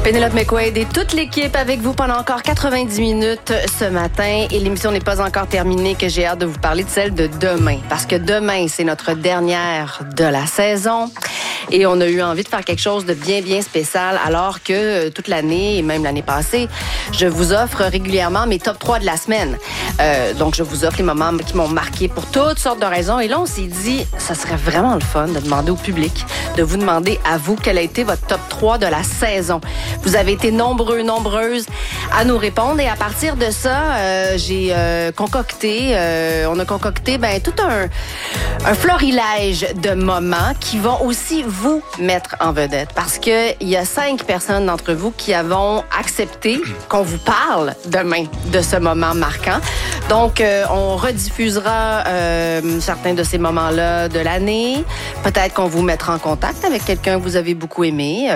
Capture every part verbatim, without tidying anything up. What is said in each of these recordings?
Pénélope McQuaid et toute l'équipe avec vous pendant encore quatre-vingt-dix minutes ce matin. Et l'émission n'est pas encore terminée, que j'ai hâte de vous parler de celle de demain. Parce que demain, c'est notre dernière de la saison. Et on a eu envie de faire quelque chose de bien, bien spécial, alors que toute l'année, et même l'année passée, je vous offre régulièrement mes top trois de la semaine. Euh, donc, je vous offre les moments qui m'ont marqué pour toutes sortes de raisons. Et là, on s'est dit, ça serait vraiment le fun de demander au public, de vous demander à vous quel a été votre top trois de la saison. Vous avez été nombreux, nombreuses à nous répondre. Et à partir de ça, euh, j'ai euh, concocté, euh, on a concocté ben, tout un, un florilège de moments qui vont aussi vous mettre en vedette. Parce qu'il y a cinq personnes d'entre vous qui avons accepté qu'on vous parle demain de ce moment marquant. Donc, euh, on rediffusera euh, certains de ces moments-là de l'année. Peut-être qu'on vous mettra en contact avec quelqu'un que vous avez beaucoup aimé.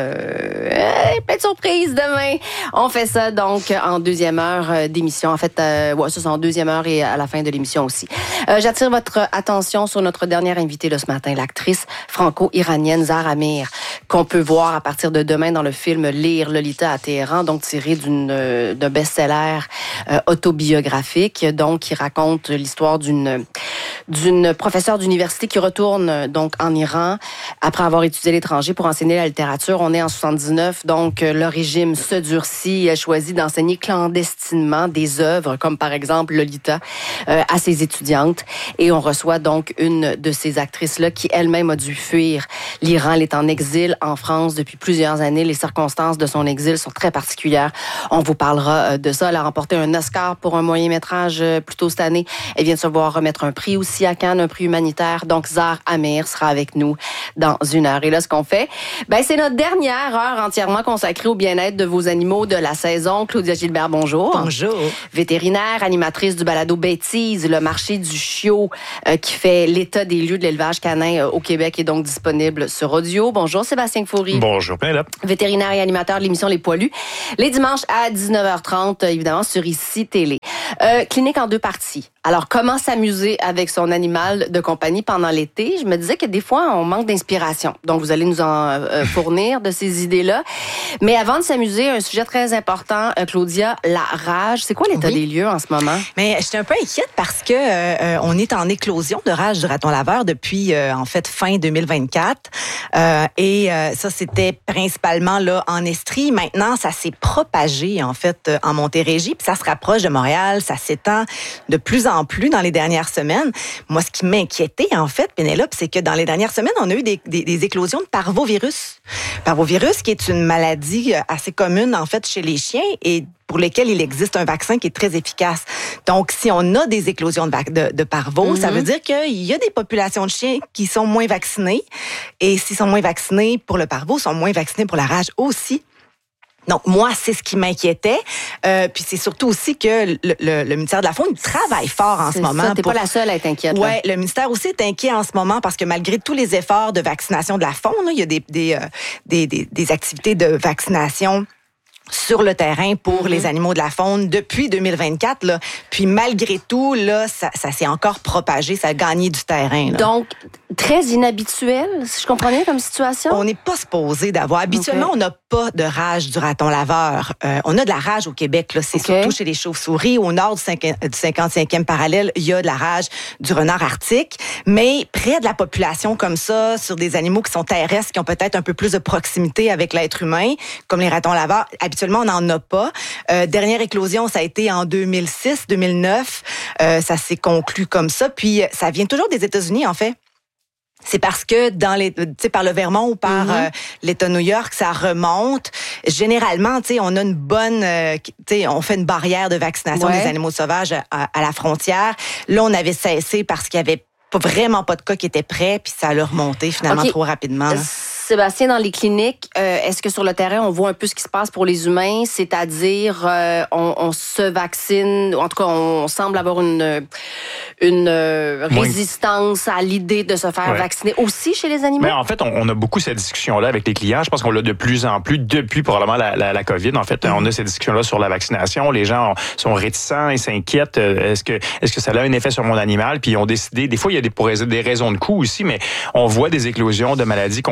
Euh, plein de surprises demain. On fait ça donc en deuxième heure d'émission. En fait, euh, ouais, ça c'est en deuxième heure et à la fin de l'émission aussi. Euh, j'attire votre attention sur notre dernière invitée de ce matin, l'actrice franco-iranienne Zahra Amir, qu'on peut voir à partir de demain dans le film Lire Lolita à Téhéran, donc tiré d'une euh, d'un best-seller euh, autobiographique, donc qui raconte l'histoire d'une d'une professeure d'université qui retourne donc en Iran après avoir étudié l'étranger pour enseigner la littérature. On est en soixante-dix-neuf, donc le régime se durcit. Elle choisit d'enseigner clandestinement des œuvres, comme par exemple Lolita, euh, à ses étudiantes. Et on reçoit donc une de ces actrices-là qui elle-même a dû fuir l'Iran. Elle est en exil en France depuis plusieurs années. Les circonstances de son exil sont très particulières. On vous parlera de ça. Elle a remporté un Oscar pour un moyen-métrage plus tôt cette année. Elle vient de se voir remettre un prix aussi à Cannes, un prix humanitaire. Donc, Zahra Amir sera avec nous dans une heure. Et là, ce qu'on fait, ben, c'est notre dernière heure entièrement consacrée au bien-être de vos animaux de la saison. Claudia Gilbert, bonjour. Bonjour. Vétérinaire, animatrice du balado Bêtise, le marché du chiot euh, qui fait l'état des lieux de l'élevage canin euh, au Québec est donc disponible sur audio. Bonjour, Sébastien Foury. Bonjour, Pénélope. Vétérinaire et animateur de l'émission Les Poilus. Les dimanches à dix-neuf heures trente, évidemment, sur Ici Télé. Euh, clinique en deux parties. Alors, comment s'amuser avec son animal de compagnie pendant l'été? Je me disais que des fois, on manque d'inspiration. Donc, vous allez nous en euh, fournir de ces idées-là. Mais avant de s'amuser, un sujet très important, euh, Claudia, la rage. C'est quoi l'état oui. des lieux en ce moment? Mais je suis un peu inquiète parce que euh, on est en éclosion de rage du raton laveur depuis, euh, en fait, fin deux mille vingt-quatre. Euh, et euh, ça, c'était principalement là en Estrie. Maintenant, ça s'est propagé, en fait, en Montérégie. Puis ça se rapproche de Montréal. Ça s'étend de plus en plus dans les dernières semaines. Moi, ce qui m'inquiétait, en fait, Pénélope, c'est que dans les dernières semaines, on a eu des, des, des éclosions de parvovirus. Parvovirus, qui est une maladie assez commune, en fait, chez les chiens et pour lesquels il existe un vaccin qui est très efficace. Donc, si on a des éclosions de, de, de parvo, mm-hmm. ça veut dire qu'il y a des populations de chiens qui sont moins vaccinées. Et s'ils sont moins vaccinés pour le parvo, ils sont moins vaccinés pour la rage aussi. Donc, moi, c'est ce qui m'inquiétait. Euh, puis c'est surtout aussi que le, le, le ministère de la Faune travaille fort en c'est ce moment. Ça, t'es pour... pas la seule à être inquiète. Oui, là. le ministère aussi est inquiet en ce moment parce que malgré tous les efforts de vaccination de la faune, là, il y a des, des, euh, des, des, des activités de vaccination sur le terrain pour mm-hmm. les animaux de la faune depuis deux mille vingt-quatre. Là. Puis malgré tout, là, ça, ça s'est encore propagé, ça a gagné du terrain. Là. Donc, très inhabituel, si je comprends bien comme situation? On n'est pas supposé d'avoir. Habituellement, okay. on n'a pas de rage du raton laveur. Euh, on a de la rage au Québec. Là. C'est okay. surtout chez les chauves-souris. Au nord du, du cinquante-cinquième parallèle, il y a de la rage du renard arctique. Mais près de la population comme ça, sur des animaux qui sont terrestres, qui ont peut-être un peu plus de proximité avec l'être humain, comme les ratons laveurs, habituellement, on n'en a pas. Euh, dernière éclosion, ça a été en deux mille six, deux mille neuf. Euh, ça s'est conclu comme ça. Puis, ça vient toujours des États-Unis, en fait. C'est parce que dans les, tu sais, par le Vermont ou par mm-hmm. euh, l'État de New York, ça remonte. Généralement, tu sais, on a une bonne, euh, tu sais, on fait une barrière de vaccination ouais. des animaux sauvages à, à la frontière. Là, on avait cessé parce qu'il y avait pas, vraiment pas de cas qui étaient prêts, puis ça a remonté finalement okay. trop rapidement. Là. Sébastien, dans les cliniques, euh, est-ce que sur le terrain, on voit un peu ce qui se passe pour les humains? C'est-à-dire, euh, on, on se vaccine, en tout cas, on semble avoir une, une euh, résistance à l'idée de se faire ouais. vacciner aussi chez les animaux? Mais en fait, on, on a beaucoup cette discussion-là avec les clients. Je pense qu'on l'a de plus en plus depuis probablement la, la, la COVID. En fait, mm-hmm. on a cette discussion-là sur la vaccination. Les gens sont réticents et s'inquiètent. Est-ce que, est-ce que ça a un effet sur mon animal? Puis ils ont décidé, des fois, il y a des, pour des raisons de coût aussi, mais on voit des éclosions de maladies qu'on voyait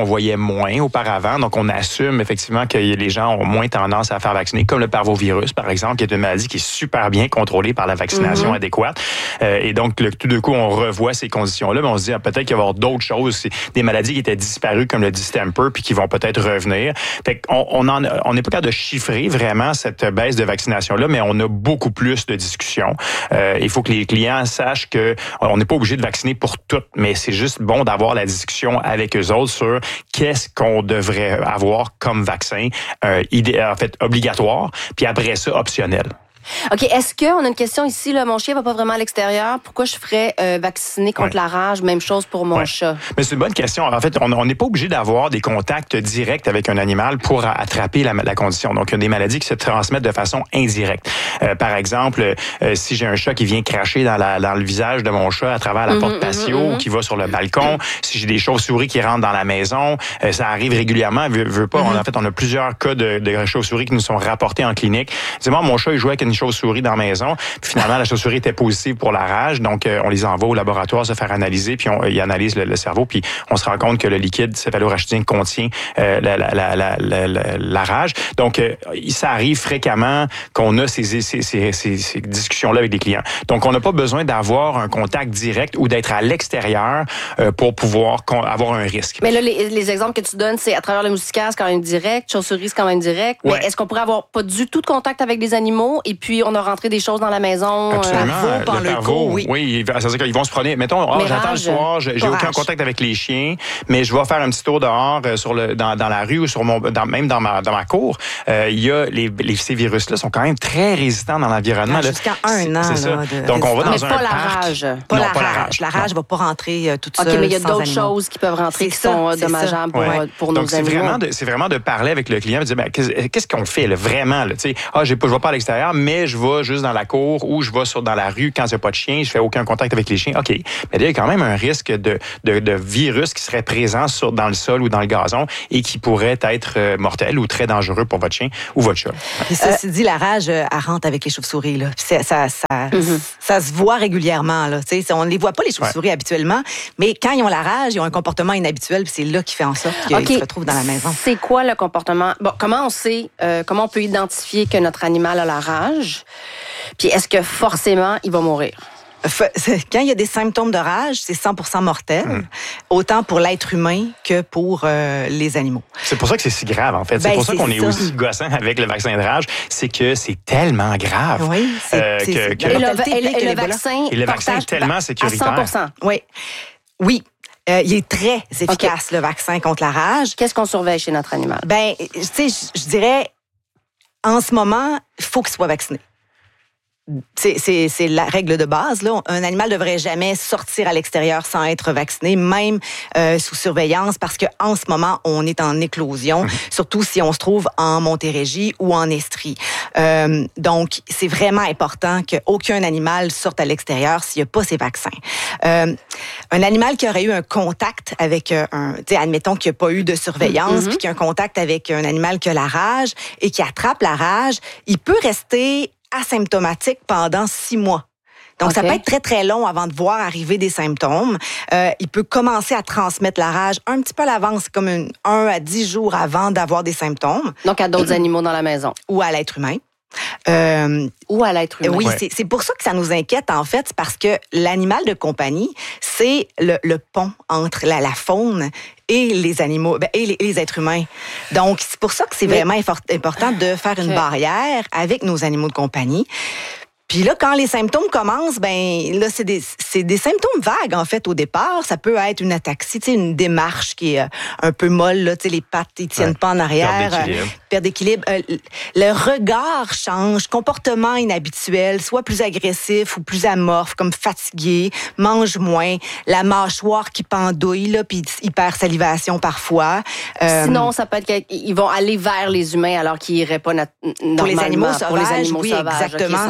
moins auparavant. Donc, on assume effectivement que les gens ont moins tendance à faire vacciner, comme le parvovirus, par exemple, qui est une maladie qui est super bien contrôlée par la vaccination mm-hmm. adéquate. Euh, et donc, le, tout d'un coup, on revoit ces conditions-là, mais on se dit ah, peut-être qu'il va y avoir d'autres choses, c'est des maladies qui étaient disparues, comme le distemper, puis qui vont peut-être revenir. Fait qu'on on en, on n'est pas capable de chiffrer vraiment cette baisse de vaccination-là, mais on a beaucoup plus de discussions. Euh, il faut que les clients sachent que on n'est pas obligé de vacciner pour toutes, mais c'est juste bon d'avoir la discussion avec eux autres sur qu'est-ce qu'on devrait avoir comme vaccin, euh, idé- en fait, obligatoire, puis après ça, optionnel. OK. Est-ce qu'on a une question ici, là, mon chien va pas vraiment à l'extérieur. Pourquoi je ferais euh, vacciner contre ouais. la rage? Même chose pour mon ouais. chat. Mais c'est une bonne question. En fait, on n'est pas obligé d'avoir des contacts directs avec un animal pour attraper la, la condition. Donc, il y a des maladies qui se transmettent de façon indirecte. Euh, par exemple, euh, si j'ai un chat qui vient cracher dans, la, dans le visage de mon chat à travers la mm-hmm, porte patio mm-hmm. ou qui va sur le balcon, mm-hmm. si j'ai des chauves-souris qui rentrent dans la maison, euh, ça arrive régulièrement. Veux, veux pas. Mm-hmm. On, en fait, on a plusieurs cas de, de chauves-souris qui nous sont rapportés en clinique. Dis-moi, mon chat, il jouait avec une chauve-souris dans la maison. Puis finalement, la chauve-souris était positive pour la rage. Donc, euh, on les envoie au laboratoire se faire analyser, puis on, ils analysent le, le cerveau, puis on se rend compte que le liquide céphalorachidien contient euh, la, la, la, la, la, la, la rage. Donc, euh, ça arrive fréquemment qu'on a ces, ces, ces, ces, ces discussions-là avec des clients. Donc, on n'a pas besoin d'avoir un contact direct ou d'être à l'extérieur euh, pour pouvoir con- avoir un risque. Mais là, les, les exemples que tu donnes, c'est à travers le moustiquaire, c'est quand même direct, chauve-souris, c'est quand même direct. Ouais. Mais est-ce qu'on pourrait avoir pas du tout de contact avec des animaux et puis on a rentré des choses dans la maison? Absolument. Euh, Parvo, le parvo, oui. Oui, c'est-à-dire qu'ils vont se promener. Mettons, oh, j'attends le soir, j'ai, j'ai aucun contact avec les chiens, mais je vais faire un petit tour dehors euh, sur le, dans, dans la rue ou sur mon, dans, même dans ma, dans ma cour. Euh, il y a les, les, ces virus-là sont quand même très résistants dans l'environnement. Ah, jusqu'à un an. C'est ça. Là, de Donc, on va dans mais un pas parc. La rage. Pas, non, la, pas rage. la rage. La rage ne va pas rentrer euh, toute seule. OK, mais il y a d'autres animaux. choses qui peuvent rentrer c'est qui ça, sont c'est dommageables pour, ouais. pour Donc, nos c'est animaux. Vraiment de, c'est vraiment de parler avec le client et de dire, ben, qu'est-ce, qu'est-ce qu'on fait là, vraiment? Là, ah, j'ai pas, je vais pas à l'extérieur, mais je vais juste dans la cour ou je vais sur, dans la rue quand il n'y a pas de chien, je fais aucun contact avec les chiens. OK. Mais il y a quand même un risque de, de, de virus qui serait présent sur, dans le sol ou dans le gazon et qui pourrait être euh, mortel ou très dangereux pour votre chien ou votre chat. Puis ça, c'est dit, la rage, elle rentre avec les chauves-souris. Là. Puis ça, ça, ça, mm-hmm. ça se voit régulièrement. Là. On ne les voit pas, les chauves-souris, ouais. habituellement, mais quand ils ont la rage, ils ont un comportement inhabituel, puis c'est là qui fait en sorte qu'ils okay. se retrouvent dans la maison. C'est quoi le comportement? Bon, comment on sait, euh, comment on peut identifier que notre animal a la rage? Puis est-ce que forcément, il va mourir? Quand il y a des symptômes de rage, c'est cent pour cent mortel, mmh. autant pour l'être humain que pour euh, les animaux. C'est pour ça que c'est si grave, en fait. C'est ben, pour ça c'est qu'on est ça. aussi gossant avec le vaccin de rage. C'est que c'est tellement grave. Oui, c'est, euh, c'est, que, c'est, que... Et, le, et, le, et le vaccin... Et le vaccin est tellement sécuritaire. À cent pour cent. Oui. Oui. Euh, il est très efficace, okay. le vaccin contre la rage. Qu'est-ce qu'on surveille chez notre animal? Ben, tu sais, je, je dirais, en ce moment, il faut qu'il soit vacciné. C'est, c'est, c'est la règle de base. Là. Un animal ne devrait jamais sortir à l'extérieur sans être vacciné, même euh, sous surveillance, parce qu'en ce moment, on est en éclosion, mmh. surtout si on se trouve en Montérégie ou en Estrie. Euh, donc, c'est vraiment important qu'aucun animal sorte à l'extérieur s'il n'y a pas ses vaccins. Euh, un animal qui aurait eu un contact avec un... Tu sais, admettons qu'il n'y a pas eu de surveillance, mmh. puis qu'il y a un contact avec un animal qui a la rage et qui attrape la rage, il peut rester asymptomatique pendant six mois. Donc, okay. ça peut être très, très long avant de voir arriver des symptômes. Euh, il peut commencer à transmettre la rage un petit peu à l'avance, comme une, un à dix jours avant d'avoir des symptômes. Donc, à d'autres animaux dans la maison. Ou à l'être humain. Euh, Ou à l'être humain. Oui, ouais. c'est, c'est pour ça que ça nous inquiète, en fait, parce que l'animal de compagnie, c'est le, le pont entre la, la faune et les animaux, ben, et, les, et les êtres humains. Donc, c'est pour ça que c'est Mais... vraiment important de faire une okay. barrière avec nos animaux de compagnie. Puis là, quand les symptômes commencent, ben là, c'est des, c'est des symptômes vagues, en fait, au départ. Ça peut être une ataxie, tu sais, une démarche qui est un peu molle, là, tu sais, les pattes, ils tiennent ouais. pas en arrière. Perte d'équilibre. Euh, perte d'équilibre. Euh, le regard change, comportement inhabituel, soit plus agressif ou plus amorphe, comme fatigué, mange moins, la mâchoire qui pendouille, là, puis hypersalivation parfois. Euh, Sinon, ça peut être qu'ils vont aller vers les humains alors qu'ils iraient pas nat- normalement. Pour les animaux sauvages, pour les animaux oui, sauvages, exactement, okay, c'est ce qu'on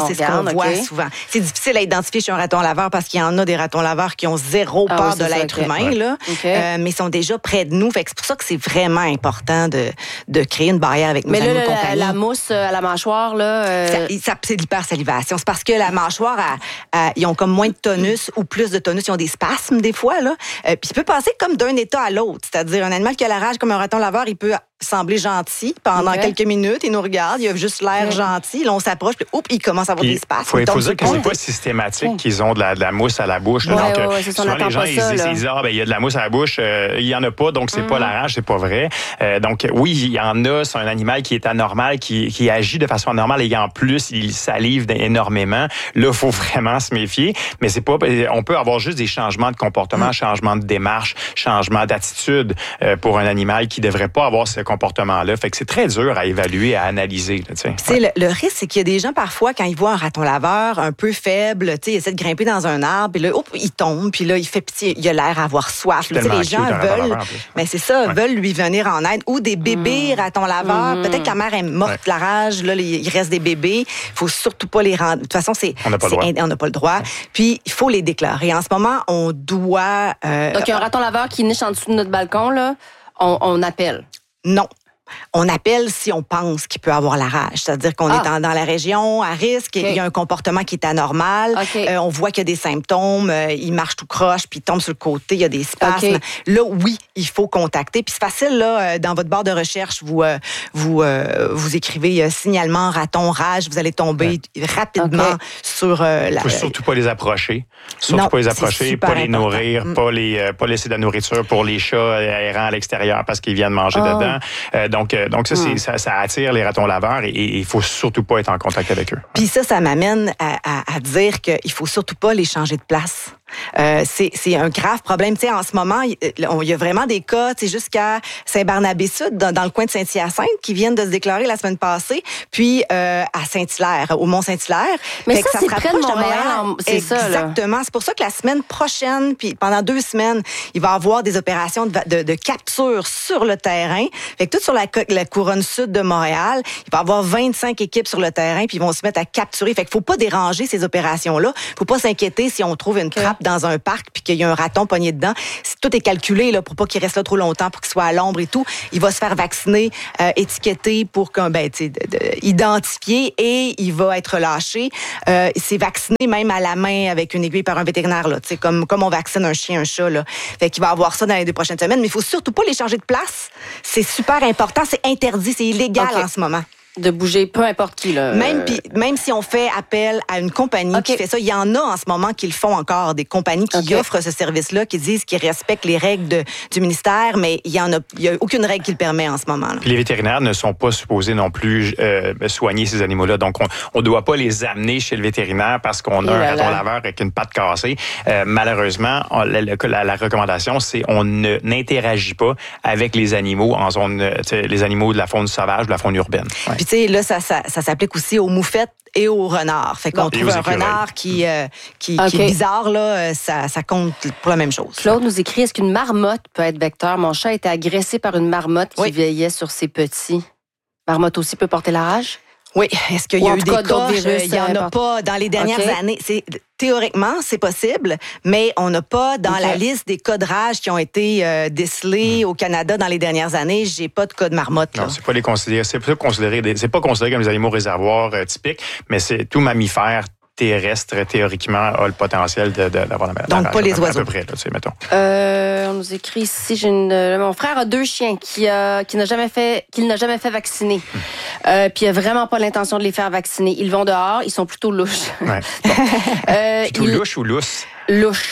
comprendre, voit okay. souvent. C'est difficile à identifier chez un raton laveur parce qu'il y en a des ratons laveurs qui ont zéro ah, peur oui, de ça, l'être okay. humain, ouais. là, okay. euh, mais ils sont déjà près de nous. Fait que c'est pour ça que c'est vraiment important de, de créer une barrière avec nos mais animaux là, de compagnie. La, la mousse à la mâchoire, là... Euh... Ça, ça, c'est de l'hypersalivation. C'est parce que la mâchoire, a, a, ils ont comme moins de tonus ou plus de tonus. Ils ont des spasmes, des fois, là. Euh, puis il peut passer comme d'un état à l'autre. C'est-à-dire, un animal qui a la rage comme un raton laveur, il peut sembler gentil pendant okay. quelques minutes. Il nous regarde, il a juste l'air okay. gentil. Là, on s'approche, puis oups, il commence à avoir puis, des spasmes. Il faut, faut dire que c'est pas systématique okay. qu'ils ont de la, de la mousse à la bouche. Ouais, donc, ouais, ouais, c'est souvent, les gens, ils ça, disent, ils disent, ah, ben, il y a de la mousse à la bouche. Euh, il y en a pas, donc c'est mm. pas la rage, c'est pas vrai. Euh, donc, oui, il y en a. C'est un animal qui est anormal, qui, qui agit de façon anormale et en plus, il salive énormément. Là, il faut vraiment se méfier. Mais c'est pas, on peut avoir juste des changements de comportement, mm. changements de démarche, changements d'attitude euh, pour un animal qui devrait pas avoir ce comportement-là. Fait que c'est très dur à évaluer, à analyser. Là, ouais. le, le risque, c'est qu'il y a des gens, parfois, quand ils voient un raton laveur un peu faible, il essaie de grimper dans un arbre, puis là, hop, il tombe, puis là, il fait pitié, il a l'air à avoir soif. Là, les gens veulent, mais c'est ça, ouais. veulent lui venir en aide. Ou des bébés mmh. ratons laveurs. Mmh. Peut-être que la mère est morte ouais. de la rage, là, il reste des bébés. Il faut surtout pas les rendre. De toute façon, c'est, on n'a pas, pas le droit. Puis, il faut les déclarer. En ce moment, on doit... Euh, Donc, il y a un raton laveur qui niche en dessous de notre balcon, là, on, on appelle. Non. On appelle si on pense qu'il peut avoir la rage. C'est-à-dire qu'on ah. est en, dans la région à risque, okay. il y a un comportement qui est anormal, okay. euh, on voit qu'il y a des symptômes, euh, il marche tout croche, puis il tombe sur le côté, il y a des spasmes. Okay. Là, oui, il faut contacter. Puis c'est facile, là, dans votre barre de recherche, vous euh, vous, euh, vous écrivez euh, signalement raton, rage, vous allez tomber ouais. rapidement okay. sur euh, la... Il ne faut surtout pas les approcher. Surtout non, pas les approcher, pas les important. nourrir, mm. pas, les, euh, pas laisser de la nourriture pour les chats errants à l'extérieur parce qu'ils viennent manger oh. dedans. Euh, Donc, donc ça, c'est, mm. ça, ça attire les ratons laveurs et il faut surtout pas être en contact avec eux. Puis ça, ça m'amène à, à, à dire qu'il faut surtout pas les changer de place. Euh, c'est, c'est un grave problème. Tu sais, en ce moment, il y a vraiment des cas, tu sais, jusqu'à Saint-Barnabé-Sud, dans, dans le coin de Saint-Hyacinthe, qui viennent de se déclarer la semaine passée, puis euh, à Saint-Hilaire, au Mont-Saint-Hilaire. Mais fait ça, que c'est près de Montréal, de Montréal. C'est Exactement. ça, là. Exactement. C'est pour ça que la semaine prochaine, puis pendant deux semaines, il va y avoir des opérations de, de, de capture sur le terrain. Fait que tout sur la, la couronne sud de Montréal, il va y avoir vingt-cinq équipes sur le terrain, puis ils vont se mettre à capturer. Fait qu'il faut pas déranger ces opérations-là. Faut pas s'inquiéter si on trouve une trappe okay. dans un parc puis qu'il y a un raton pogné dedans. Tout est calculé là pour pas qu'il reste là trop longtemps, pour qu'il soit à l'ombre et tout. Il va se faire vacciner, euh, étiqueter pour qu'on ben tu sais identifier et il va être relâché. Euh, c'est vacciné même à la main avec une aiguille par un vétérinaire là, tu sais comme comme on vaccine un chien, un chat là. Fait qu'il va avoir ça dans les deux prochaines semaines, mais il faut surtout pas les changer de place. C'est super important, c'est interdit, c'est illégal okay. en ce moment. De bouger, peu importe qui. Là. Même, pis, même si on fait appel à une compagnie okay. qui fait ça, il y en a en ce moment qui le font encore, des compagnies qui okay. offrent ce service-là, qui disent qu'ils respectent les règles de, du ministère, mais il y en a, il y a aucune règle qui le permet en ce moment. Là. Puis les vétérinaires ne sont pas supposés non plus euh, soigner ces animaux-là, donc on ne doit pas les amener chez le vétérinaire parce qu'on a un raton laveur avec une patte cassée. Euh, malheureusement, on, la, la, la recommandation, c'est on ne n'interagit pas avec les animaux en zone, les animaux de la faune sauvage, de la faune urbaine. Ouais. Tu sais, là, ça, ça, ça s'applique aussi aux moufettes et aux renards. Fait qu'on bon. trouve un renard qui, euh, qui, okay. qui est bizarre, là, ça, ça compte pour la même chose. Claude nous écrit, est-ce qu'une marmotte peut être vecteur? Mon chat a été agressé par une marmotte qui oui. veillait sur ses petits. Marmotte aussi peut porter la rage? Oui. Est-ce qu'il y a eu des cas? Virus, il n'y en a pas dans les dernières okay. années. C'est, théoriquement, c'est possible, mais on n'a pas dans okay. la liste des cas de rage qui ont été euh, décelés mmh. au Canada dans les dernières années. J'ai pas de cas de marmotte. Là. Non, c'est pas les considérer. C'est pas considéré. Des, c'est pas considéré comme des animaux réservoirs euh, typiques, mais c'est tout mammifère terrestre, théoriquement, a le potentiel de, de, d'avoir la maladie. Donc, pas les oiseaux. À peu près, là, tu sais, mettons. Euh, on nous écrit ici, j'ai une, mon frère a deux chiens qui, euh, qui n'a jamais fait, qu'il n'a jamais fait vacciner. Hum. Euh, puis il a vraiment pas l'intention de les faire vacciner. Ils vont dehors, ils sont plutôt louches. Ouais. Bon. euh, plutôt il... louches ou lousses? Louche.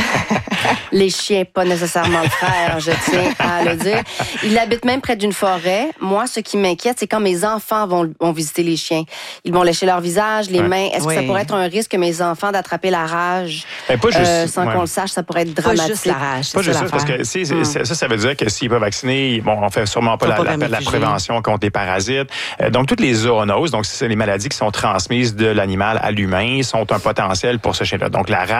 Les chiens, pas nécessairement le frère, je tiens à le dire. Il habite même près d'une forêt. Moi, ce qui m'inquiète, c'est quand mes enfants vont, vont visiter les chiens. Ils vont lécher leur visage, les ouais. mains. Est-ce oui. que ça pourrait être un risque que mes enfants d'attraper la rage ben, pas juste, euh, sans ouais. qu'on le sache? Ça pourrait être dramatique. Pas juste la rage. Pas juste ça, parce que si, hum. ça, ça veut dire que s'ils peuvent vacciner, bon, on fait sûrement pas, la, pas la, la prévention contre les parasites. Euh, donc, toutes les zoonoses, donc c'est les maladies qui sont transmises de l'animal à l'humain, sont un potentiel pour ce chien-là. Donc, la rage en est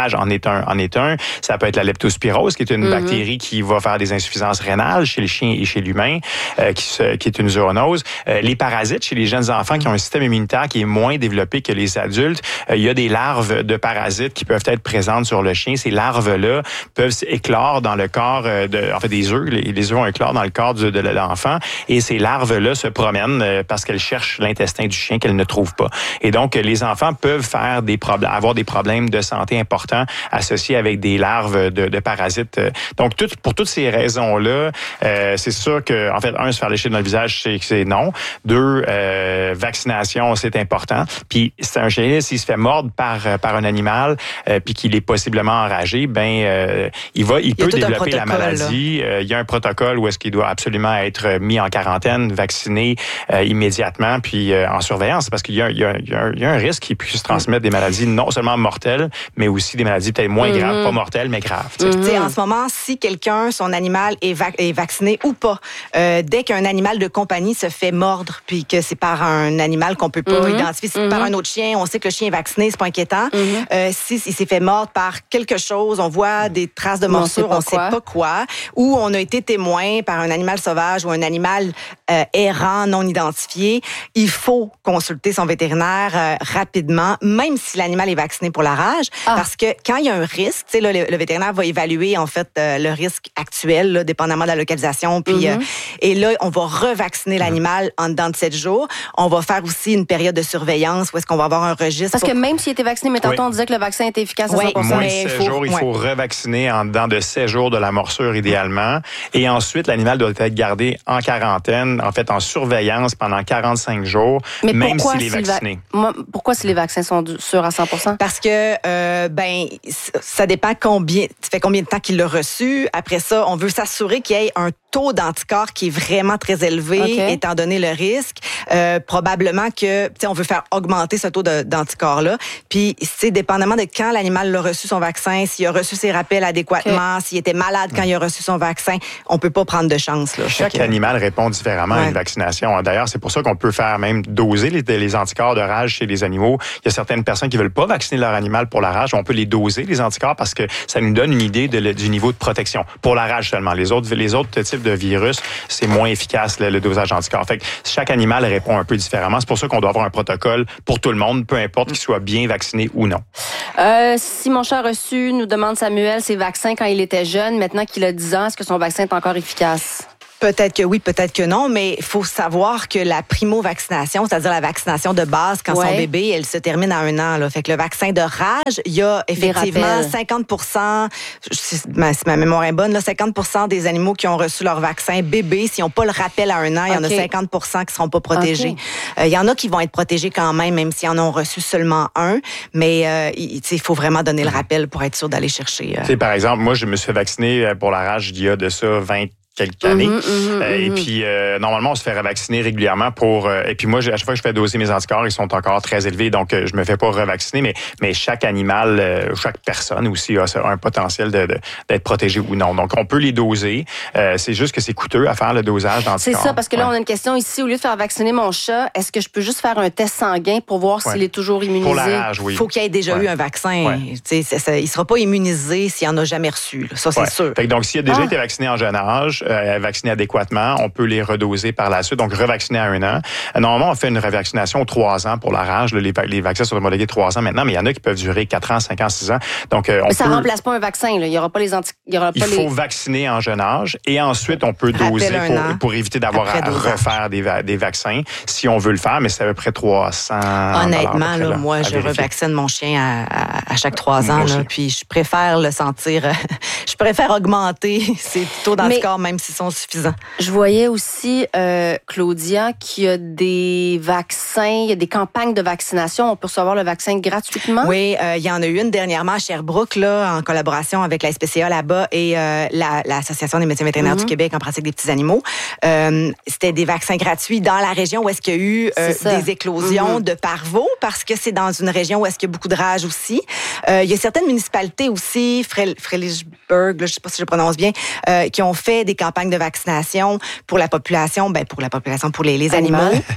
est un, en est un. Ça peut être la leptospirose, qui est une mm-hmm. bactérie qui va faire des insuffisances rénales chez le chien et chez l'humain, euh, qui, se, qui est une zoonose. Euh, les parasites chez les jeunes enfants qui ont un système immunitaire qui est moins développé que les adultes, euh, il y a des larves de parasites qui peuvent être présentes sur le chien. Ces larves-là peuvent éclore dans le corps, de, en fait des œufs, les, les œufs ont éclore dans le corps du, de l'enfant, et ces larves-là se promènent euh, parce qu'elles cherchent l'intestin du chien qu'elles ne trouvent pas. Et donc, les enfants peuvent faire des problèmes, avoir des problèmes de santé importants associés avec des larves de, de parasites. Donc, tout, pour toutes ces raisons-là, euh, c'est sûr que, en fait, un, se faire lécher dans le visage, c'est que c'est non. Deux, euh, vaccination, c'est important. Puis, c'est un chien, s'il se fait mordre par par un animal, euh, puis qu'il est possiblement enragé, ben, euh, il va, il, il peut développer la maladie. Euh, il y a un protocole où est-ce qu'il doit absolument être mis en quarantaine, vacciné euh, immédiatement, puis euh, en surveillance, parce qu'il y a, il y a, il y a, un, il y a un risque qu'il puisse transmettre des maladies non seulement mortelles, mais aussi des maladies peut-être moins mm-hmm. graves, pas mortelles, mais graves. Mm-hmm. En ce moment, si quelqu'un, son animal est, vac- est vacciné ou pas, euh, dès qu'un animal de compagnie se fait mordre, puis que c'est par un animal qu'on peut pas mm-hmm. identifier, si c'est mm-hmm. par un autre chien, on sait que le chien est vacciné, c'est pas inquiétant. Mm-hmm. Euh, si il s'est fait mordre par quelque chose, on voit des traces de morsure, on sait pas quoi, ou on a été témoin par un animal sauvage ou un animal euh, errant, non identifié, il faut consulter son vétérinaire euh, rapidement, même si l'animal est vacciné pour la rage, ah. parce que quand il y a un risque, tu sais, là, le, le vétérinaire va évaluer en fait euh, le risque actuel, là, dépendamment de la localisation, puis mm-hmm. euh, et là on va revacciner l'animal en dedans de sept jours. On va faire aussi une période de surveillance où est-ce qu'on va avoir un registre. Parce pour... que même s'il était vacciné, mais tantôt oui. on disait que le vaccin était efficace à oui, cent pour cent. Moins de sept jours, il faut ouais. revacciner en dedans de sept jours de la morsure idéalement. Et ensuite, l'animal doit être gardé en quarantaine, en fait en surveillance pendant quarante-cinq jours, mais même s'il est vacciné. Va... Pourquoi si les vaccins sont sûrs à cent pour cent? Parce que, euh, ben, ça dépend combien, ça fait combien de temps qu'il l'a reçu. Après ça, on veut s'assurer qu'il y ait un taux d'anticorps qui est vraiment très élevé, okay. étant donné le risque. Euh, probablement que, tu sais, on veut faire augmenter ce taux de, d'anticorps-là. Puis, c'est dépendamment de quand l'animal l'a reçu son vaccin, s'il a reçu ses rappels adéquatement, okay. s'il était malade quand il a reçu son vaccin, on peut pas prendre de chance, là. Chaque animal répond différemment ouais. à une vaccination. D'ailleurs, c'est pour ça qu'on peut faire même doser les, les anticorps de rage chez les animaux. Il y a certaines personnes qui veulent pas vacciner leur animal pour la rage. On peut les doser, les anticorps, parce que ça nous donne une idée de, du niveau de protection. Pour la rage seulement. Les autres, les autres types de virus, c'est moins efficace, le, le dosage d'anticorps. Fait que chaque animal répond un peu différemment. C'est pour ça qu'on doit avoir un protocole pour tout le monde, peu importe qu'il soit bien vacciné ou non. Euh, si mon chat a reçu, nous demande Samuel, ses vaccins quand il était jeune, maintenant qu'il a dix ans, est-ce que son vaccin est encore efficace? Peut-être que oui, peut-être que non, mais il faut savoir que la primo-vaccination, c'est-à-dire la vaccination de base quand ouais. son bébé, elle se termine à un an. Là. Fait que le vaccin de rage, il y a effectivement cinquante pour cent, si ma, si ma mémoire est bonne, là, cinquante pour cent des animaux qui ont reçu leur vaccin bébé, s'ils n'ont pas le rappel à un an, il y en okay. a cinquante pour cent qui ne seront pas protégés. Okay. Euh, il y en a qui vont être protégés quand même, même s'ils en ont reçu seulement un, mais euh, il, il faut vraiment donner le rappel pour être sûr d'aller chercher. Euh... Par exemple, moi, je me suis fait vacciner pour la rage il y a de ça vingt quelques années. Mm-hmm, mm-hmm, euh, et puis, euh, normalement, on se fait revacciner régulièrement pour... Euh, et puis moi, à chaque fois que je fais doser mes anticorps, ils sont encore très élevés, donc euh, je me fais pas revacciner, mais, mais chaque animal, euh, chaque personne aussi a un potentiel de, de, d'être protégé ou non. Donc, on peut les doser. Euh, c'est juste que c'est coûteux à faire le dosage d'anticorps. C'est ça, parce que là, ouais. on a une question ici. Au lieu de faire vacciner mon chat, est-ce que je peux juste faire un test sanguin pour voir ouais. s'il est toujours immunisé? Pour la rage, oui. Il faut qu'il ait déjà ouais. eu un vaccin. Ouais. C'est, c'est, il sera pas immunisé s'il en a jamais reçu. Là. Ça, c'est ouais. sûr. Fait que donc, s'il a déjà ah. été vacciné en jeune âge, euh, vacciné à adéquatement, on peut les redoser par la suite, donc revacciner à un an. Normalement, on fait une revaccination aux trois ans pour la rage. Les, les vaccins sont homologués trois ans maintenant, mais il y en a qui peuvent durer quatre ans, cinq ans, six ans. Donc, on mais ça peut... ne remplace pas un vaccin. Là. Il y aura pas les anti... Il y aura pas il les... faut vacciner en jeune âge et ensuite, on peut doser pour, pour éviter d'avoir à refaire des, des vaccins si on veut le faire, mais c'est à peu près trois cents. Honnêtement, là, là, moi, je vérifier. revaccine mon chien à, à, à chaque trois ans, là, puis je préfère le sentir, je préfère augmenter ces taux d'anticorps, même s'ils sont suffisants. Je voyais aussi, euh, Claudia, qu'il y a des vaccins, il y a des campagnes de vaccination. On peut recevoir le vaccin gratuitement? Oui, euh, il y en a eu une dernièrement à Sherbrooke, là, en collaboration avec la S P C A là-bas et euh, la, l'Association des médecins vétérinaires mm-hmm. du Québec en pratique des petits animaux. Euh, c'était des vaccins gratuits dans la région où est-ce qu'il y a eu euh, des éclosions mm-hmm. de parvo, parce que c'est dans une région où est-ce qu'il y a beaucoup de rage aussi. Euh, il y a certaines municipalités aussi, Frelichburg, je ne sais pas si je prononce bien, euh, qui ont fait des campagnes de vaccination pour la population, ben pour la population, pour les, les animaux.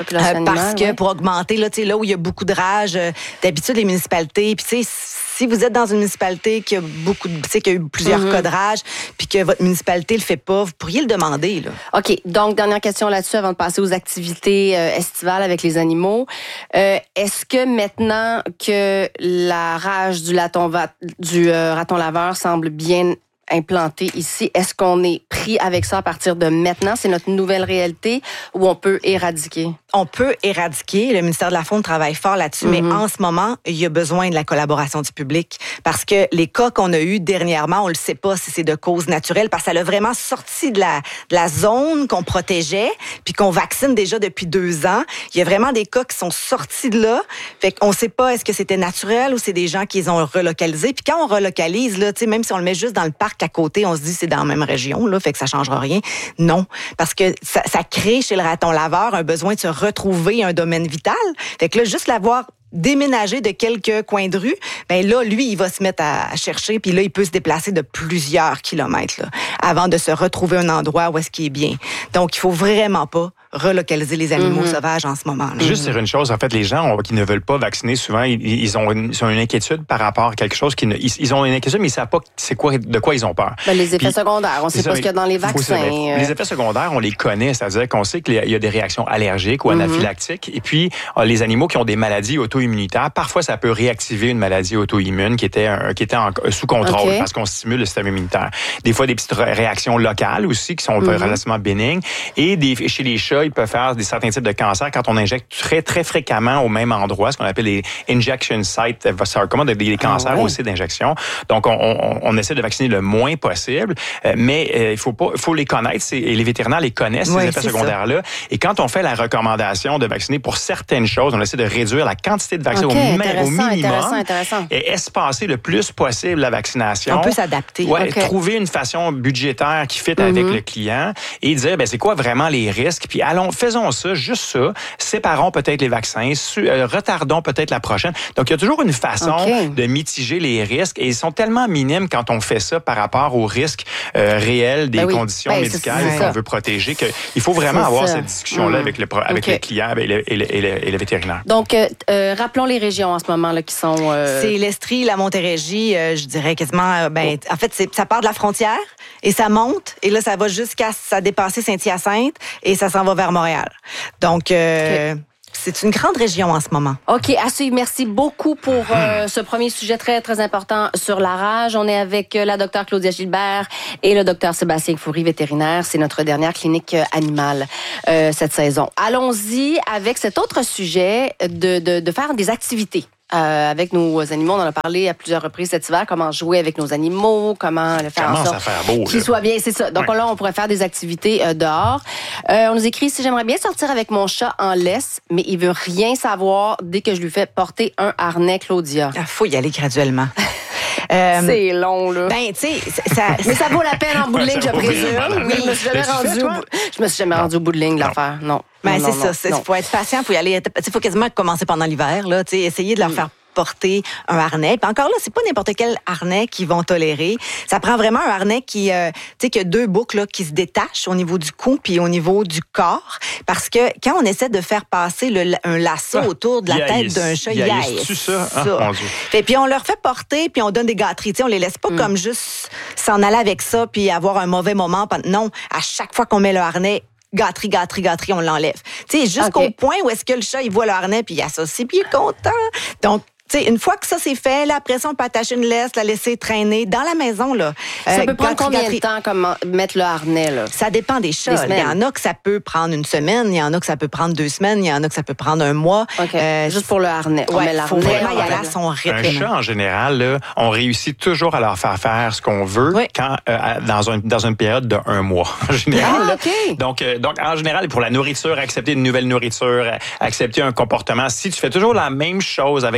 population euh, animale. Parce que ouais. pour augmenter, là, là où il y a beaucoup de rage, euh, d'habitude, les municipalités, puis tu sais, si vous êtes dans une municipalité qui a beaucoup de, tu sais, qui a eu plusieurs mm-hmm. cas de rage, puis que votre municipalité le fait pas, vous pourriez le demander, là. OK. Donc, dernière question là-dessus avant de passer aux activités euh, estivales avec les animaux. Euh, est-ce que maintenant que la rage du, laton va- du euh, raton laveur semble bien implanté ici, est-ce qu'on est pris avec ça à partir de maintenant? C'est notre nouvelle réalité ou on peut éradiquer? On peut éradiquer. Le ministère de la Faune travaille fort là-dessus, mm-hmm. mais en ce moment, il y a besoin de la collaboration du public parce que les cas qu'on a eus dernièrement, on ne le sait pas si c'est de cause naturelle parce que ça l'a vraiment sorti de la, de la zone qu'on protégeait puis qu'on vaccine déjà depuis deux ans. Il y a vraiment des cas qui sont sortis de là. Fait qu'on ne sait pas est-ce que c'était naturel ou c'est des gens qui les ont relocalisés. Puis quand on relocalise, là, même si on le met juste dans le parc à côté, on se dit c'est dans la même région, là, fait que ça changera rien. Non, parce que ça, ça crée chez le raton laveur un besoin de se retrouver un domaine vital. Fait que là, juste l'avoir déménagé de quelques coins de rue, ben là, lui, il va se mettre à chercher, puis là, il peut se déplacer de plusieurs kilomètres là, avant de se retrouver un endroit où est-ce qu'il est bien. Donc, il faut vraiment pas relocaliser les animaux mm-hmm. sauvages en ce moment. Là. Juste dire une chose, en fait, les gens qui ne veulent pas vacciner, souvent, ils, ils, ont, une, ils ont une inquiétude par rapport à quelque chose. Qui ne, ils, ils ont une inquiétude, mais ils ne savent pas c'est quoi, de quoi ils ont peur. Ben, les effets Puis, secondaires, on ne sait pas ce qu'il y a dans les vaccins. Euh... Les effets secondaires, on les connaît, c'est-à-dire qu'on sait qu'il y a des réactions allergiques ou anaphylactiques. Mm-hmm. Et puis, les animaux qui ont des maladies auto-immunitaires, parfois, ça peut réactiver une maladie auto-immune qui était, un, qui était en, sous contrôle okay. parce qu'on stimule le système immunitaire. Des fois, des petites réactions locales aussi qui sont mm-hmm. relativement bénignes. Et des, chez les chats, ils peuvent faire des certains types de cancers quand on injecte très, très fréquemment au même endroit, ce qu'on appelle les injection site sarcoma, des, des cancers ah, oui. aussi d'injection. Donc, on, on, on essaie de vacciner le moins possible, mais euh, il faut pas, faut les connaître et les vétérinaires les connaissent, oui, ces effets secondaires-là. Et quand on fait la recommandation de vacciner pour certaines choses, on essaie de réduire la quantité de vaccins okay, au, au minimum intéressant, intéressant. et espacer le plus possible la vaccination. On peut s'adapter. Ouais, okay. Trouver une façon budgétaire qui fit mm-hmm. avec le client et dire, ben c'est quoi vraiment les risques, puis allons, faisons ça, juste ça, séparons peut-être les vaccins, su, euh, retardons peut-être la prochaine. Donc, il y a toujours une façon okay. de mitiger les risques et ils sont tellement minimes quand on fait ça par rapport aux risques euh, réels des ben oui. conditions ben, médicales qu'on veut protéger, qu'il faut vraiment c'est avoir ça. cette discussion-là mmh. avec, le, avec okay. les clients et le, et, le, et, le, et le vétérinaire. Donc, euh, euh, rappelons les régions en ce moment là, qui sont... Euh... C'est l'Estrie, la Montérégie, euh, je dirais quasiment... Ben, oh. En fait, c'est, ça part de la frontière et ça monte et là, ça va jusqu'à ça dépasser Saint-Hyacinthe et ça s'en va vers Montréal. Donc, euh, okay. c'est une grande région en ce moment. OK, à suivre. Merci beaucoup pour euh, ce premier sujet très, très important sur la rage. On est avec la docteure Claudia Gilbert et le docteur Sébastien Fourie, vétérinaire. C'est notre dernière clinique animale euh, cette saison. Allons-y avec cet autre sujet de, de, de faire des activités. Euh, avec nos animaux, on en a parlé à plusieurs reprises cet hiver, comment jouer avec nos animaux, comment le faire comment en sorte faire beau, qu'ils soient bien, c'est ça. Donc ouais. là, on pourrait faire des activités euh, dehors. Euh, on nous écrit, si j'aimerais bien sortir avec mon chat en laisse, mais il veut rien savoir dès que je lui fais porter un harnais, Claudia. Il faut y aller graduellement. Euh, c'est long, là. Ben, tu sais, ça, mais ça vaut la peine en bout de ligne, je présume. Oui, je me suis jamais rendu au bout. Je me suis jamais rendu au bout de ligne de l'affaire. Non. Ben, non, c'est non, ça. Il faut être patient, il faut y aller. Il faut quasiment commencer pendant l'hiver, là. Tu sais, essayer de leur faire porter un harnais. Puis encore là, c'est pas n'importe quel harnais qu'ils vont tolérer. Ça prend vraiment un harnais qui, euh, tu sais, qui a deux boucles là, qui se détachent au niveau du cou puis au niveau du corps. Parce que quand on essaie de faire passer le, un lasso ah, autour de la tête d'un chat, il y a ça. ça. Ah, mon Dieu. Et puis on leur fait porter puis on donne des gâteries. Tu sais, on les laisse pas mm. comme juste s'en aller avec ça puis avoir un mauvais moment. Non, à chaque fois qu'on met le harnais, gâterie, gâterie, gâterie, on l'enlève. Tu sais, jusqu'au okay. point où est-ce que le chat, il voit le harnais puis il associe puis il est content. Donc, t'sais, une fois que ça c'est fait, là, après ça, on peut attacher une laisse, la laisser traîner dans la maison. Là. Ça euh, peut prendre combien gâterie. de temps comme mettre le harnais? Là? Ça dépend des chats. Des il y en a que ça peut prendre une semaine, il y en a que ça peut prendre deux semaines, il y en a que ça peut prendre un mois. Okay. Euh, Juste pour le harnais. Ouais, on met il faut vraiment y aller à son rythme. Un chat, en général, là, on réussit toujours à leur faire faire ce qu'on veut oui. quand, euh, dans, un, dans une période de un mois. En général. Ah, okay. donc, euh, donc, en général, pour la nourriture, accepter une nouvelle nourriture, accepter un comportement. Si tu fais toujours la même chose avec du renforcement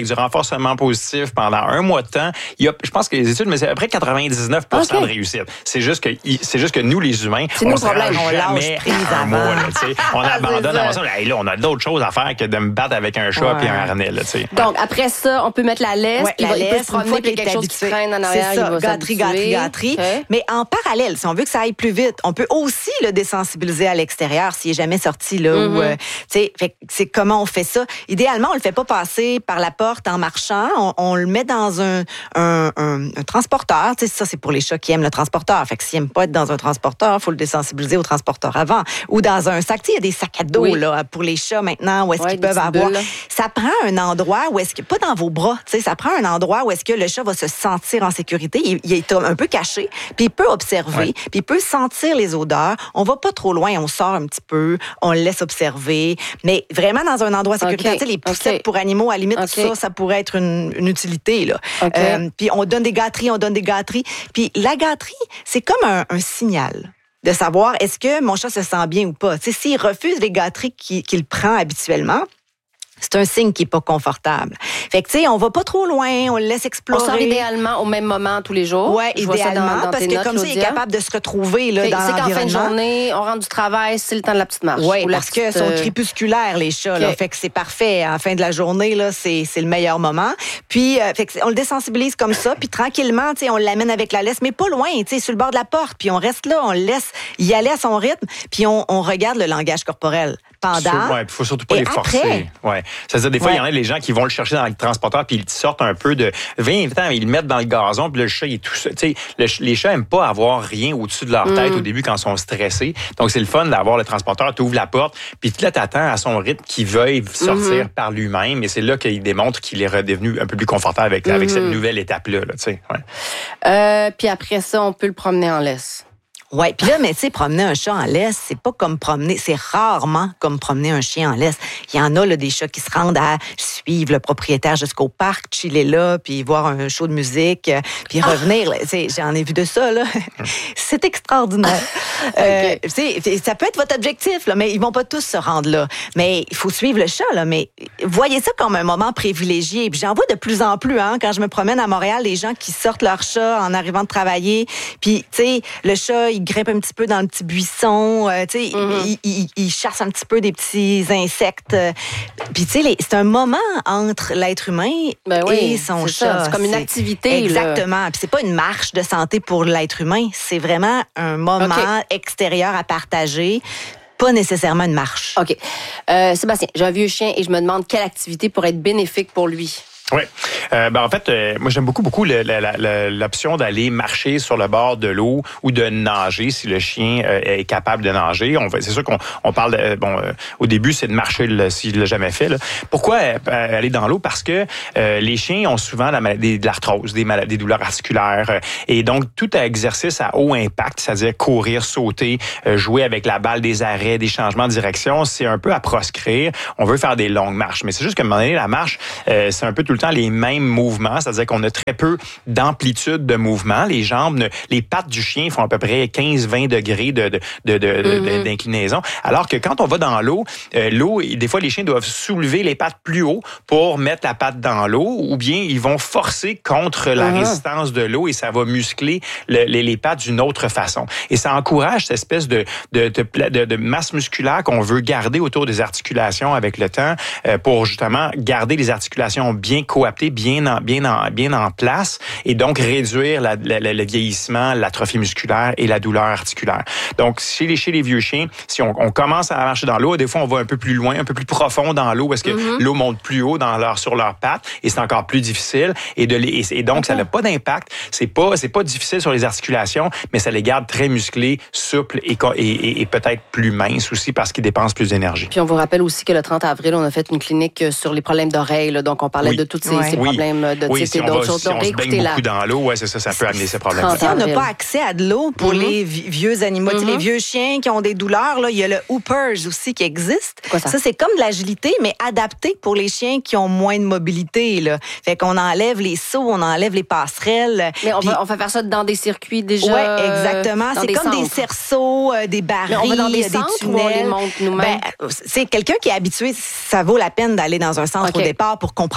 seulement positif pendant un mois de temps, il y a, je pense que les études, mais c'est à peu près quatre-vingt-dix-neuf pour cent okay. de réussite. C'est juste que, c'est juste que nous, les humains, c'est on se rend jamais à un mois. Là, on abandonne avant ça. Hey, là, on a d'autres choses à faire que de me battre avec un chat et ouais. un harnais. Là, donc, après ça, on peut mettre la laisse, ouais, puis la il laisse, peut se promener, puis quelque chose qui traîne en arrière. C'est ça, gâterie, gâterie, gâterie. Okay. Mais en parallèle, si on veut que ça aille plus vite, on peut aussi le désensibiliser à l'extérieur s'il n'est jamais sorti. Là, mm-hmm. où, euh, fait, c'est comment on fait ça. Idéalement, on le fait pas passer par la porte en marchant. On, on le met dans un, un, un, un transporteur. T'sais, ça, c'est pour les chats qui aiment le transporteur. Fait que s'ils n'aiment pas être dans un transporteur, il faut le désensibiliser au transporteur avant. Ou dans un sac. Il y a des sacs à dos oui. là, pour les chats maintenant où est-ce ouais, qu'ils peuvent avoir. Bulles. Ça prend un endroit où est-ce que, pas dans vos bras, ça prend un endroit où est-ce que le chat va se sentir en sécurité. Il, il est un peu caché, puis il peut observer, ouais. puis il peut sentir les odeurs. On va pas trop loin, on sort un petit peu, on le laisse observer, mais vraiment dans un endroit sécuritaire. Okay. Les poussettes okay. pour animaux, à la limite, okay. ça, ça pourrait être une, une utilité. Là. Okay. Euh, puis on donne des gâteries, on donne des gâteries. Puis la gâterie, c'est comme un, un signal de savoir est-ce que mon chat se sent bien ou pas. Tu sais, s'il refuse les gâteries qu'il, qu'il prend habituellement, c'est un signe qui n'est pas confortable. Fait que, tu sais, on va pas trop loin, on le laisse explorer. On sort idéalement au même moment tous les jours. Oui, idéalement, dans, dans parce que notes, comme ça, il est capable de se retrouver là, dans l'environnement. C'est qu'en fin de journée, on rentre du travail, c'est le temps de la petite marche. Oui, parce qu'ils sont crépusculaires, les chats. Okay. Là, fait que c'est parfait. En fin de la journée, là, c'est, c'est le meilleur moment. Puis, euh, fait que on le désensibilise comme ça, puis tranquillement, tu sais, on l'amène avec la laisse, mais pas loin, tu sais, sur le bord de la porte. Puis on reste là, on le laisse y aller à son rythme, puis on, on regarde le langage corporel. Pendant. Ouais, il faut surtout pas les forcer. Après. Ouais. C'est-à-dire, des fois, il ouais. y en a des gens qui vont le chercher dans le transporteur puis ils sortent un peu de vingt ans, ils le mettent dans le gazon puis le chat, il est tout seul. Tu sais, le, les chats aiment pas avoir rien au-dessus de leur tête mm. au début quand ils sont stressés. Donc, c'est le fun d'avoir le transporteur, tu ouvres la porte puis là, t'attends à son rythme qu'il veuille sortir mm-hmm. par lui-même et c'est là qu'il démontre qu'il est redevenu un peu plus confortable avec, mm-hmm. avec cette nouvelle étape-là. Là, tu sais. Ouais. Euh, puis après ça, on peut le promener en laisse. Oui, puis là, mais tu sais, promener un chat en laisse, c'est pas comme promener, c'est rarement comme promener un chien en laisse. Il y en a là, des chats qui se rendent à suivre le propriétaire jusqu'au parc, chiller là, puis voir un show de musique, puis revenir. Ah! Là, j'en ai vu de ça, là. C'est extraordinaire. Okay. Euh, ça peut être votre objectif, là, mais ils vont pas tous se rendre là. Mais il faut suivre le chat, là. Mais voyez ça comme un moment privilégié. Puis j'en vois de plus en plus, hein, quand je me promène à Montréal, les gens qui sortent leur chat en arrivant de travailler, puis tu sais, le chat, il grimpe un petit peu dans le petit buisson, euh, tu sais, mm-hmm. il, il, il chasse un petit peu des petits insectes. Euh, Puis tu sais, c'est un moment entre l'être humain ben oui, et son c'est chat. Ça, c'est comme une activité. Exactement. Puis c'est pas une marche de santé pour l'être humain, c'est vraiment un moment okay. extérieur à partager. Pas nécessairement une marche. OK. Euh, Sébastien, j'ai un vieux chien et je me demande quelle activité pourrait être bénéfique pour lui. Oui. Euh, ben en fait, euh, moi j'aime beaucoup beaucoup le, la, la, l'option d'aller marcher sur le bord de l'eau ou de nager si le chien euh, est capable de nager. On va, c'est sûr qu'on on parle de, euh, bon euh, au début c'est de marcher là, s'il l'a jamais fait. Là. Pourquoi euh, aller dans l'eau? Parce que euh, les chiens ont souvent la maladie de l'arthrose, des maladies, des douleurs articulaires euh, et donc tout exercice à haut impact, c'est-à-dire courir, sauter, euh, jouer avec la balle, des arrêts, des changements de direction, c'est un peu à proscrire. On veut faire des longues marches, mais c'est juste qu'à un moment donné la marche, euh, c'est un peu tout le temps les mêmes mouvements, c'est-à-dire qu'on a très peu d'amplitude de mouvement. Les jambes, ne, les pattes du chien font à peu près quinze à vingt degrés de, de, de, de, mm-hmm. d'inclinaison. Alors que quand on va dans l'eau, euh, l'eau, des fois, les chiens doivent soulever les pattes plus haut pour mettre la patte dans l'eau ou bien ils vont forcer contre la mm-hmm. résistance de l'eau et ça va muscler le, les, les pattes d'une autre façon. Et ça encourage cette espèce de, de, de, de, de masse musculaire qu'on veut garder autour des articulations avec le temps euh, pour justement garder les articulations bien coaptées, bien en, bien en, bien en place et donc réduire la, la, la, le vieillissement, l'atrophie musculaire et la douleur articulaire. Donc, chez les, chez les vieux chiens, si on, on commence à marcher dans l'eau, des fois, on va un peu plus loin, un peu plus profond dans l'eau parce que mm-hmm. l'eau monte plus haut dans leur, sur leurs pattes et c'est encore plus difficile. Et, de les, et donc, okay. ça n'a pas d'impact. C'est pas, c'est pas difficile sur les articulations, mais ça les garde très musclés, souples et, et, et, et peut-être plus minces aussi parce qu'ils dépensent plus d'énergie. Puis, on vous rappelle aussi que le trente avril, on a fait une clinique sur les problèmes d'oreilles. Là, donc, on parlait oui. de tous ces, ouais. ces problèmes de oui, type si et d'autres choses. Si on se baigne beaucoup dans l'eau, ouais, c'est ça, ça peut amener ces problèmes. Si on n'a pas accès à de l'eau pour mm-hmm. les vieux animaux, mm-hmm. les vieux chiens qui ont des douleurs, là, il y a le Hoopers aussi qui existe. Quoi, ça? ça, c'est comme de l'agilité, mais adapté pour les chiens qui ont moins de mobilité. Là. Fait qu'on enlève les sauts, on enlève les passerelles. Mais on, puis... va, on fait faire ça dans des circuits déjà. Oui, exactement. C'est comme centres. Des cerceaux, euh, des barils, on va dans des, des centres tunnels. Où on les monte nous-mêmes. Ben, c'est quelqu'un qui est habitué, ça vaut la peine d'aller dans un centre okay. au départ pour comprendre un peu comment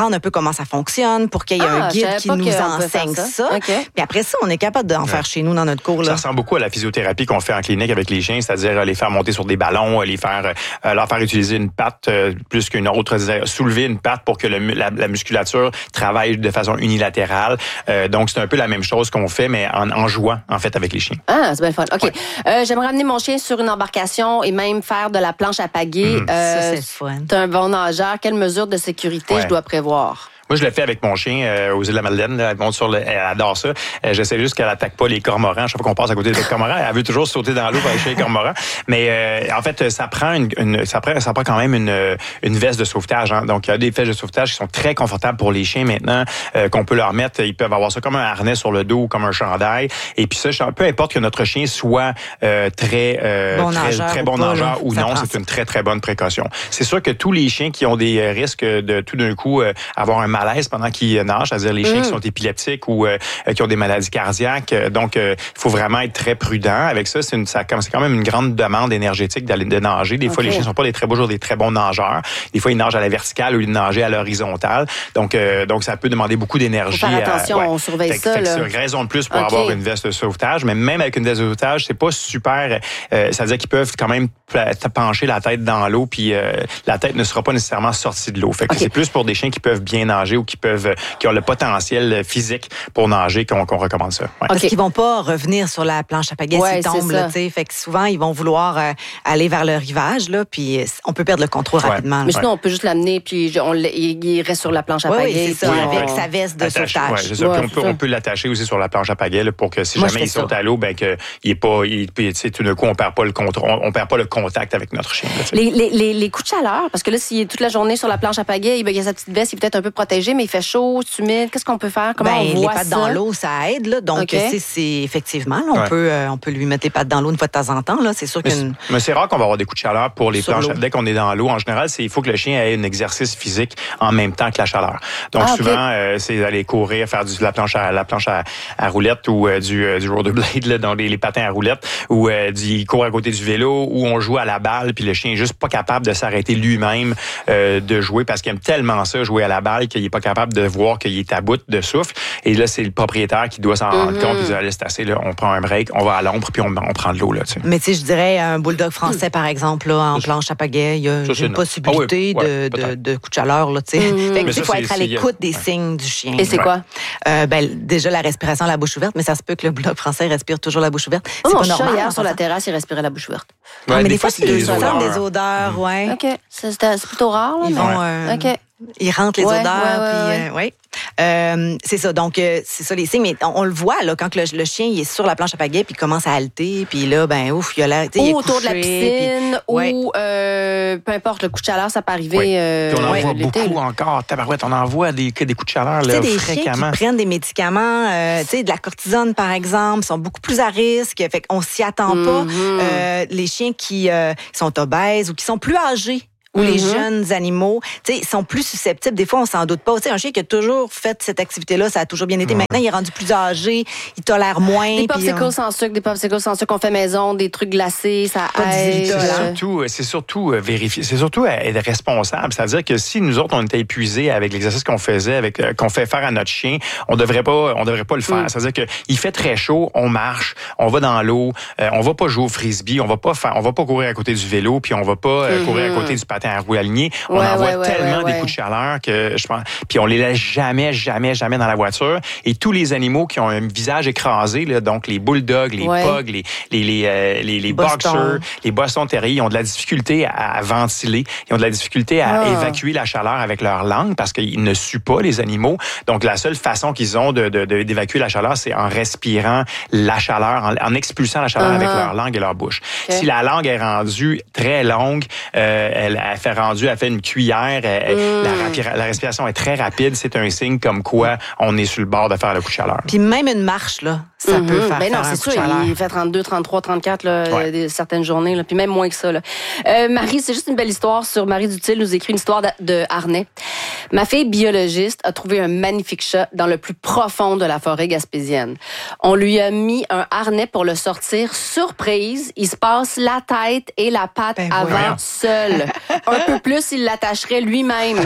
comment ça fonctionne, pour qu'il y ait Ah, un je guide savais qui pas nous qu'on pouvait enseigne faire ça. ça. OK. Puis après ça, on est capable d'en Ouais. faire chez nous dans notre cours. Ça Là. ressemble beaucoup à la physiothérapie qu'on fait en clinique avec les chiens, c'est-à-dire euh, les faire monter sur des ballons, euh, les faire, euh, leur faire utiliser une patte euh, plus qu'une autre, c'est-à-dire soulever une patte pour que le, la, la musculature travaille de façon unilatérale. Euh, donc, c'est un peu la même chose qu'on fait, mais en, en jouant, en fait, avec les chiens. Ah, c'est bien le fun. OK. Ouais. Euh, j'aimerais amener mon chien sur une embarcation et même faire de la planche à pagaie. Mmh. Euh, Ça, c'est le fun. c'est un bon nageur. Quelles mesures de sécurité Ouais. je dois prévoir? Moi, je l'ai fait avec mon chien euh, aux îles de la Madeleine. Là, elle monte sur le, elle adore ça. Euh, j'essaie juste qu'elle attaque pas les cormorans. Chaque fois qu'on passe à côté des cormorans, elle veut toujours sauter dans l'eau pour aller chez les cormorans. Mais euh, en fait, ça prend une, une ça prend ça prend quand même une une veste de sauvetage. Hein. Donc, il y a des vestes de sauvetage qui sont très confortables pour les chiens maintenant, euh, qu'on peut leur mettre. Ils peuvent avoir ça comme un harnais sur le dos ou comme un chandail. Et puis ça, peu importe que notre chien soit euh, très euh, bon très, nageur très ou bon pas, nageur là, ou ça non, prend c'est ça. une très très bonne précaution. C'est sûr que tous les chiens qui ont des risques de tout d'un coup euh, avoir un malaise pendant qu'ils nagent, c'est-à-dire les chiens Mm. qui sont épileptiques ou euh, qui ont des maladies cardiaques. Donc, il euh, faut vraiment être très prudent avec ça. C'est, une, ça, c'est quand même une grande demande énergétique d'aller de nager. Des fois, Okay. les chiens sont pas des très beaux jours, des très bons nageurs. Des fois, ils nagent à la verticale ou ils nagent à l'horizontale. Donc, euh, donc ça peut demander beaucoup d'énergie. Faut faire attention, à, ouais. on surveille fait, ça. Fait là. c'est une raison de plus pour Okay. avoir une veste de sauvetage. Mais même avec une veste de sauvetage, c'est pas super. Euh, c'est-à-dire qu'ils peuvent quand même pencher la tête dans l'eau, puis euh, la tête ne sera pas nécessairement sortie de l'eau. Fait que Okay. c'est plus pour des chiens qui peuvent bien nager ou qui peuvent qui ont le potentiel physique pour nager qu'on, qu'on recommande ça. Ouais. Parce OK. qu'ils vont pas revenir sur la planche à pagaie Ouais, s'ils tombent. c'est Là, ça. tu sais. Fait que souvent, ils vont vouloir euh, aller vers le rivage, là, puis on peut perdre le contrôle Ouais. rapidement. Mais là. sinon, on peut juste l'amener, puis je- on, l- il il reste sur la planche à Oui, pagaie. oui, c'est ça, puis avec on- sa veste de Attaché, sauvetage. ouais, c'est ça. Ouais, Puis on, peut, c'est ça. on peut l'attacher aussi sur la planche à pagaie là, pour que si Moi, jamais je il fais saute ça. à l'eau, ben que il est pas, il, puis, tu sais, tout d'un coup on perd pas le contrôle, on, on perd pas le contact avec notre chien. Là, tu sais. Les, les, les, les coups de chaleur, parce que là, s'il est toute la journée sur la planche à pagaie, ben, il y a sa petite veste, il est peut-être un peu protégé, mais il fait chaud, c'est humide. Qu'est-ce qu'on peut faire? Comment Ben, on les voit pattes ça? dans l'eau, ça aide. Là. Donc, OK. c'est, c'est effectivement, là, on, Ouais. peut, euh, on peut lui mettre les pattes dans l'eau une fois de temps en temps. Là. C'est sûr Mais, qu'une... c'est, mais c'est rare qu'on va avoir des coups de chaleur pour les Sur planches. l'eau. Dès qu'on est dans l'eau, en général, c'est il faut que le chien ait un exercice physique en même temps que la chaleur. Donc Ah, OK. souvent, euh, c'est d'aller courir, faire du, de la planche à la planche à, à roulette ou euh, du, euh, du rollerblade, là, dans les, les patins à roulette, ou euh, du court à côté du vélo, ou on joue à la balle, puis le chien est juste pas capable de s'arrêter lui-même euh, de jouer parce qu'il aime tellement ça, jouer à la balle, qu'il est pas capable de voir qu'il est à bout de souffle. Et là, c'est le propriétaire qui doit s'en rendre Mhm. compte. Il dit, allez, c'est assez, là, on prend un break, on va à l'ombre, puis on, on prend de l'eau, là, tu sais. Mais tu sais, je dirais un bulldog français, par exemple, là, en Ça, planche à pagaie, il y a ça, c'est une non. possibilité Ah oui, ouais, de, de, peut-être. de coup de chaleur. Là, tu sais. Mhm. Fait que, Mais tu sais, ça, faut c'est- être à c'est- l'écoute des ouais. signes du chien. Et c'est Ouais. quoi? Euh, ben, déjà, la respiration à la bouche ouverte, mais ça se peut que le bulldog français respire toujours la bouche ouverte. Oh, c'est mon pas chat, normal. hier, en sur la passant. terrasse, il respirait la bouche ouverte. Ah, Ouais, mais des fois, c'est des des odeurs, odeurs. des odeurs, ouais. OK. C'est, c'est c'est plutôt rare, là. Ils mais- vont, euh, OK. ils rentrent les Ouais, odeurs, ouais, ouais, puis euh, ouais. Euh, c'est ça. Donc euh, c'est ça les signes. Mais on, on le voit là quand le, le chien il est sur la planche à pagaie puis il commence à halter, puis là ben ouf, il a l'air. tu sais, il est Ou autour de la couché, piscine, puis- ouais. ou euh, peu importe, le coup de chaleur, ça peut arriver. Oui. euh, Puis on en ouais, voit l'été, beaucoup là. encore. Tabarouette, on en voit des, des coups de chaleur Tu là, sais, des chiens fréquemment. qui prennent des médicaments, euh, tu sais, de la cortisone, par exemple, sont beaucoup plus à risque. Fait qu'on s'y attend pas. Mhm. Euh, les chiens qui euh, sont obèses ou qui sont plus âgés, ou les Mhm. jeunes animaux, tu sais, sont plus susceptibles. Des fois, on s'en doute pas. Tu sais, un chien qui a toujours fait cette activité-là, ça a toujours bien été. Ouais. Maintenant, il est rendu plus âgé, il tolère moins. Des puis popsicles on- sans sucre, des popsicles sans sucre qu'on fait maison, des trucs glacés, ça Pas aide. d'xylitol, C'est hein. surtout, c'est surtout euh, vérifier, c'est surtout euh, être responsable. C'est-à-dire que si nous autres on était épuisés avec l'exercice qu'on faisait, avec euh, qu'on fait faire à notre chien, on devrait pas, on devrait pas le faire. Mm. C'est-à-dire que il fait très chaud, on marche, on va dans l'eau, euh, on va pas jouer au frisbee, on va pas faire, on va pas courir à côté du vélo, puis on va pas euh, Mhm. courir à côté du patin à roues aligné. On Ouais, en voit ouais, ouais, tellement ouais, des ouais. coups de chaleur que je pense, puis on les laisse jamais, jamais, jamais dans la voiture. Et tous les animaux qui ont un visage écrasé, là, donc les bulldogs, les Ouais. pugs, les les les euh, les, les Boston. boxers, les Boston Terriers, ils ont de la difficulté à, à ventiler, ils ont de la difficulté à Ah. évacuer la chaleur avec leur langue parce qu'ils ne suent pas, les animaux. Donc, la seule façon qu'ils ont de, de, de- d'évacuer la chaleur, c'est en respirant la chaleur, en, en expulsant la chaleur Uh-huh. avec leur langue et leur bouche. Ok. Si la langue est rendue très longue, euh, elle, elle fait rendu, elle fait une cuillère, elle- elle- Mm. la, rapira- la respiration est très rapide, c'est un signe comme quoi on est sur le bord de faire le coup de chaleur. Puis même une marche, là, ça Mhm. peut faire, ben non, faire un c'est coup sûr, de chaleur. il fait trente-deux, trente-trois, trente-quatre là, Ouais. des, certaines journées, là, puis même moins que ça. Là. Euh, Marie, c'est juste une belle histoire sur Marie Dutil, nous écrit une histoire de, de harnais. Ma fille biologiste a trouvé un magnifique chat dans le plus profond de la forêt gaspésienne. On lui a mis un harnais pour le sortir surprise. Il se passe la tête et la patte Ben avant voyons. seul. Un peu plus, il l'attacherait lui-même.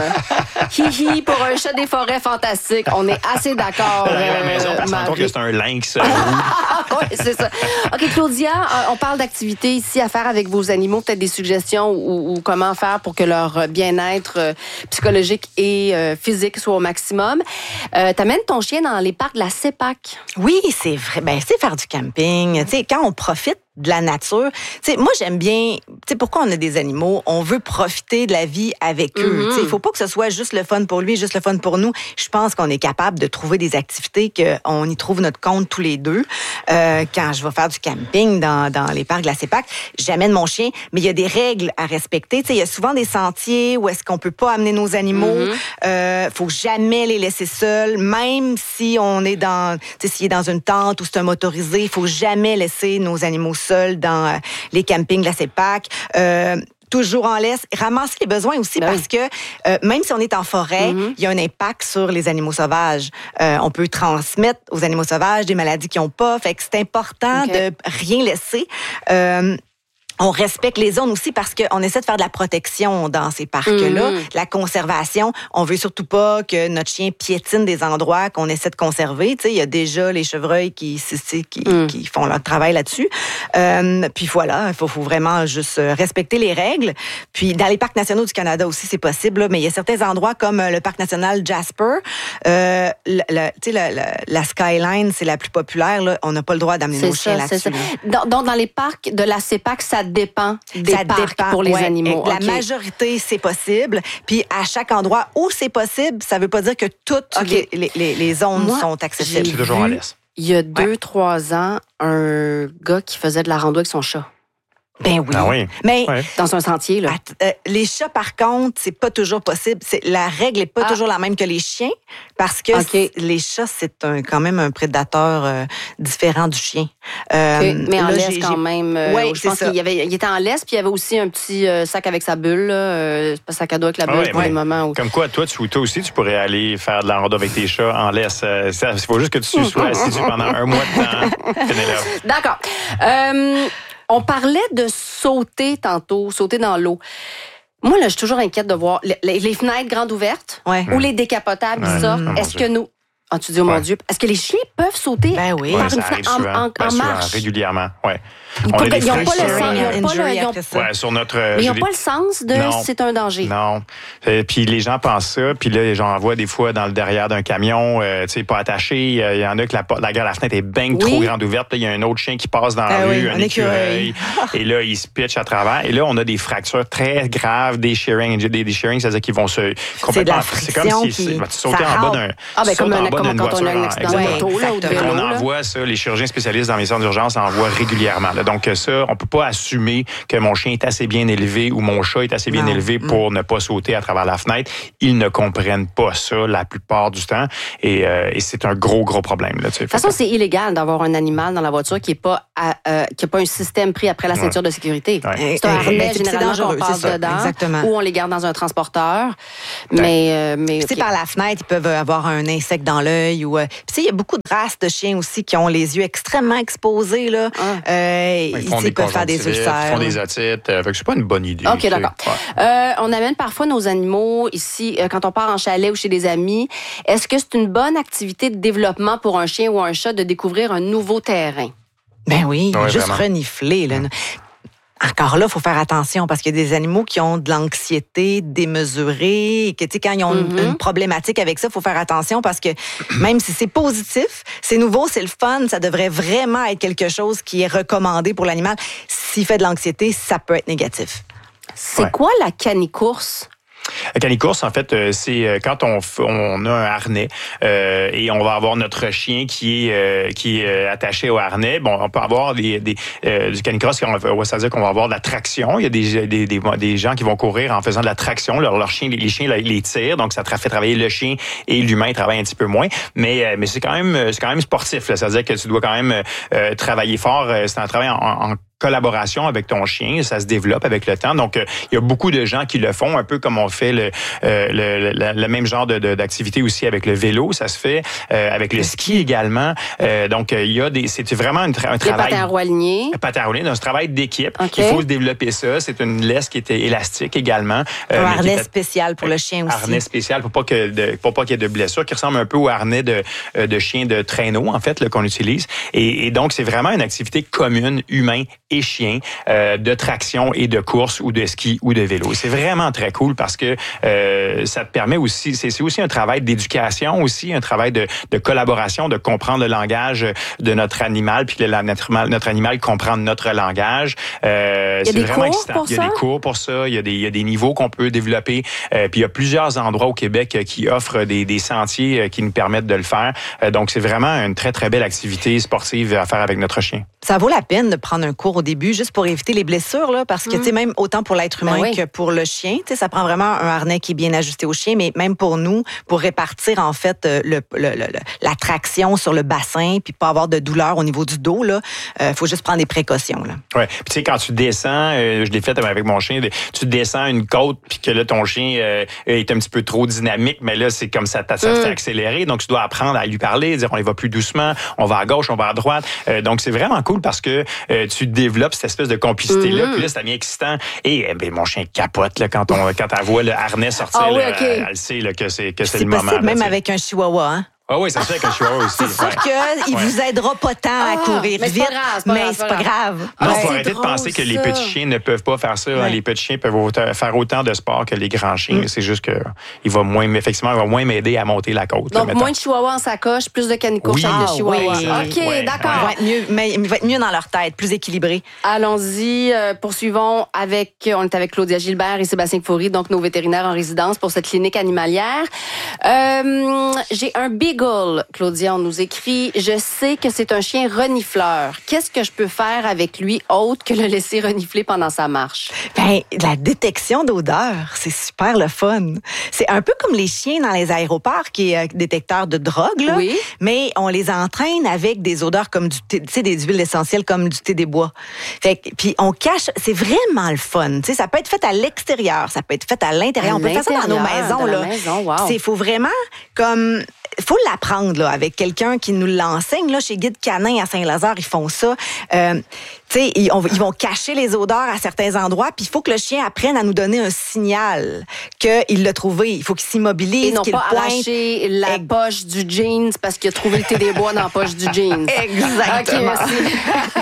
Hi-hi pour un chat des forêts fantastique. On est assez d'accord. À la euh, maison, on se rend Marie. compte que c'est un lynx. Oui, c'est ça. OK, Claudia, on parle d'activités ici à faire avec vos animaux, peut-être des suggestions ou, ou comment faire pour que leur bien-être euh, psychologique et euh, physique soit au maximum. Euh, T'amènes ton chien dans les parcs de la CEPAC. Oui, c'est vrai. Ben, c'est faire du camping. Tu sais, quand on profite de la nature. Tu sais, moi, j'aime bien, tu sais, pourquoi on a des animaux? On veut profiter de la vie avec eux. Mm-hmm. Tu sais, il faut pas que ce soit juste le fun pour lui, juste le fun pour nous. Je pense qu'on est capable de trouver des activités qu'on y trouve notre compte tous les deux. Euh, quand je vais faire du camping dans, dans les parcs de la CEPAC, j'amène mon chien, mais il y a des règles à respecter. Tu sais, il y a souvent des sentiers où est-ce qu'on peut pas amener nos animaux. Mm-hmm. Euh, faut jamais les laisser seuls, même si on est dans, tu sais, s'il est dans une tente ou c'est un motorisé, il faut jamais laisser nos animaux seuls dans euh, les campings de la CEPAC. Euh, toujours en laisse. Ramasser les besoins aussi ben parce oui. que euh, même si on est en forêt, mm-hmm. il y a un impact sur les animaux sauvages. Euh, on peut transmettre aux animaux sauvages des maladies qu'ils n'ont pas. Fait que c'est important okay. de rien laisser. Euh, On respecte les zones aussi parce qu'on essaie de faire de la protection dans ces parcs-là, mmh. de la conservation. On veut surtout pas que notre chien piétine des endroits qu'on essaie de conserver. Tu sais, il y a déjà les chevreuils qui, qui, mmh. qui font leur travail là-dessus. Euh, puis voilà, il faut, faut vraiment juste respecter les règles. Puis dans les parcs nationaux du Canada aussi, c'est possible, là, mais il y a certains endroits comme le parc national Jasper. Euh, le, le, tu sais, la, la, la Skyline, c'est la plus populaire. Là. On n'a pas le droit d'amener c'est nos ça, chiens là-dessus. Là. Donc, dans les parcs de la CEPAC, ça dépend des ça parcs dépend, pour les ouais, animaux. La okay. majorité, c'est possible. Puis à chaque endroit où c'est possible, ça veut pas dire que toutes okay. les, les, les zones Moi, sont accessibles. C'est toujours en laisse. Il y a deux, ouais. trois ans, un gars qui faisait de la rando avec son chat. Ben oui. Ah oui. Mais ouais. dans un sentier, là. Att- euh, les chats, par contre, c'est pas toujours possible. C'est, la règle n'est pas ah. toujours la même que les chiens parce que okay. les chats, c'est un, quand même un prédateur euh, différent du chien. Euh, okay. Mais en là, laisse j'ai, quand j'ai... même. Euh, oui, je c'est pense ça. qu'il y avait, il était en laisse, puis il y avait aussi un petit euh, sac avec sa bulle, là, euh, pas sac à dos avec la bulle ah ouais, pour ouais. les moments où... Comme quoi, toi, tu, toi aussi, tu pourrais aller faire de la rando avec tes chats en laisse. Il faut juste que tu sois assidu pendant un mois de temps. D'accord. Euh, On parlait de sauter tantôt, sauter dans l'eau. Moi, là, je suis toujours inquiète de voir les, les fenêtres grandes ouvertes ouais. ou les décapotables qui ouais. sortent. Oh, Est-ce que nous... Ah, tu dis, oh mon ouais. Dieu, est-ce que les chiens peuvent sauter ben oui. par ouais, une fenêtre en, en, ben, en souvent, marche? Régulièrement, oui. Ils n'ont pas, pas le sens. Ouais, sur notre, mais ils n'ont pas le sens de non, c'est un danger. Non. Euh, puis les gens pensent ça. Puis là, j'en vois des fois dans le derrière d'un camion, euh, tu sais, pas attaché. Il y, y en a que la, la, la fenêtre est bien oui. trop grande ouverte. Il y a un autre chien qui passe dans la ah rue, oui, un écureuil. Et là, il se pitch à travers. Et là, on a des fractures très graves, des shearings. Des, des shearings, c'est-à-dire qu'ils vont se complètement. C'est, c'est comme si tu sautais en bas d'un. Ah, ben comme quand on a un accident de moto, là, ou de vélo. On envoie ça. Les chirurgiens spécialistes dans les centres d'urgence envoient régulièrement. Donc ça, on peut pas assumer que mon chien est assez bien élevé ou mon chat est assez bien non. élevé pour mmh. ne pas sauter à travers la fenêtre. Ils ne comprennent pas ça la plupart du temps et, euh, et c'est un gros, gros problème. Là, de toute façon, c'est illégal d'avoir un animal dans la voiture qui n'a pas, euh, pas un système pris après la ceinture ouais. de sécurité. Ouais. C'est un harnais, c'est généralement, qu'on passe dedans Exactement. Ou on les garde dans un transporteur. Ouais. Mais, euh, mais okay. par la fenêtre, ils peuvent avoir un insecte dans l'œil. Ou, euh, il y a beaucoup de races de chiens aussi qui ont les yeux extrêmement exposés. Là. Ah. Euh, ils font des peuvent faire des ulcères. Ils font des otites. Euh, c'est pas une bonne idée. OK, d'accord. Ouais. Euh, on amène parfois nos animaux ici, euh, quand on part en chalet ou chez des amis. Est-ce que c'est une bonne activité de développement pour un chien ou un chat de découvrir un nouveau terrain? Ben oui, ouais, juste vraiment. renifler. Là. Mmh. Encore là, il faut faire attention parce qu'il y a des animaux qui ont de l'anxiété démesurée et que, tu sais, quand ils ont mm-hmm. une, une problématique avec ça, il faut faire attention parce que même si c'est positif, c'est nouveau, c'est le fun, ça devrait vraiment être quelque chose qui est recommandé pour l'animal. S'il fait de l'anxiété, ça peut être négatif. C'est ouais. quoi la canicourse? La canicourse, en fait, euh, c'est euh, quand on, on a un harnais euh, et on va avoir notre chien qui est euh, qui est attaché au harnais. Bon, on peut avoir des, des euh, du canicross, c'est-à-dire qu'on va avoir de la traction. Il y a des, des, des, des gens qui vont courir en faisant de la traction. Leur, leur chien, les chiens, ils les tirent, donc ça fait travailler le chien et l'humain travaille un petit peu moins. Mais mais c'est quand même c'est quand même sportif. Là. C'est-à-dire que tu dois quand même euh, travailler fort. C'est un travail en, en collaboration avec ton chien, ça se développe avec le temps. Donc, il euh, y a beaucoup de gens qui le font, un peu comme on fait le, euh, le, le, le même genre de, de, d'activité aussi avec le vélo. Ça se fait euh, avec le ski également. Euh, donc, il euh, y a des, c'est vraiment un, tra- un travail. Les patins à roues alignés. Patins à rouler, c'est un travail d'équipe. Okay. Il faut se développer ça. C'est une laisse qui était élastique également. Euh, un harnais fait, spécial pour le chien aussi. Harnais spécial pour pas que de, pour pas qu'il y ait de blessures, qui ressemble un peu au harnais de, de chien de traîneau en fait là, qu'on utilise. Et, et donc, c'est vraiment une activité commune, humain et chien, euh, de traction et de course ou de ski ou de vélo. C'est vraiment très cool parce que euh, ça te permet aussi, c'est, c'est aussi un travail d'éducation aussi, un travail de, de collaboration, de comprendre le langage de notre animal, puis que la, notre, notre animal comprend notre langage. Euh, il y a c'est des vraiment cours excitant. pour Il y a ça? des cours pour ça, il y a des, il y a des niveaux qu'on peut développer. Euh, puis il y a plusieurs endroits au Québec qui offrent des, des sentiers qui nous permettent de le faire. Euh, donc c'est vraiment une très très belle activité sportive à faire avec notre chien. Ça vaut la peine de prendre un cours au début juste pour éviter les blessures là, parce que mmh. tu sais même autant pour l'être humain ben oui. que pour le chien, tu sais ça prend vraiment un harnais qui est bien ajusté au chien, mais même pour nous, pour répartir en fait le, le, le, le la traction sur le bassin, puis pas avoir de douleur au niveau du dos là, euh, faut juste prendre des précautions là. Ouais, puis tu sais quand tu descends, euh, je l'ai fait avec mon chien, tu descends une côte puis que là ton chien euh, est un petit peu trop dynamique, mais là c'est comme ça, ça se fait accélérer, donc tu dois apprendre à lui parler, dire on y va plus doucement, on va à gauche, on va à droite, euh, donc c'est vraiment cool parce que euh, tu développes cette espèce de complicité là, mm-hmm. puis là ça devient excitant et eh, ben, mon chien capote là quand on quand elle voit le harnais sortir, ah, là, oui, okay. elle, elle sait là, que c'est que c'est, c'est le moment. C'est possible même là, avec un chihuahua, hein. Ah oui, ça se fait avec un chihuahua aussi. C'est sûr ouais. qu'il ouais. vous aidera pas tant à ah, courir mais vite, c'est pas grave, c'est pas mais grave, c'est pas grave. Non, ah, il faut arrêter drôle, de penser que ça. les petits chiens ne peuvent pas faire ça. Ouais. Les petits chiens peuvent autant, faire autant de sport que les grands chiens. Mm. C'est juste que il va moins, effectivement, il va moins m'aider à monter la côte. Donc, là, moins de chihuahua en sacoche, plus de canicourche oui. avec de chihuahua. Oui. OK, ouais. d'accord. Il va être mieux, mais il va être mieux dans leur tête, plus équilibré. Allons-y, euh, poursuivons avec, on est avec Claudia Gilbert et Sébastien Foury, donc nos vétérinaires en résidence pour cette clinique animalière. Euh, j'ai un beagle, Claudia, on nous écrit. Je sais que c'est un chien renifleur. Qu'est-ce que je peux faire avec lui autre que le laisser renifler pendant sa marche? Ben, la détection d'odeur, c'est super le fun. C'est un peu comme les chiens dans les aéroports qui est détecteur de drogue, là. Oui. Mais on les entraîne avec des odeurs comme du thé, tu sais, des huiles essentielles comme du thé des bois. Fait que, puis on cache, c'est vraiment le fun. Tu sais, ça peut être fait à l'extérieur, ça peut être fait à l'intérieur. À on peut faire ça dans nos maisons, là. Maison, wow. C'est, faut vraiment comme faut l'apprendre là avec quelqu'un qui nous l'enseigne là chez Guide Canin à Saint-Lazare, ils font ça. Euh, tu sais, ils, ils vont cacher les odeurs à certains endroits, puis il faut que le chien apprenne à nous donner un signal qu'il l'a trouvé. Il faut qu'il s'immobilise, et non qu'il pas pointe. Arracher la Ex- poche du jeans parce qu'il a trouvé le thé des bois dans la poche du jeans. Exactement. Okay,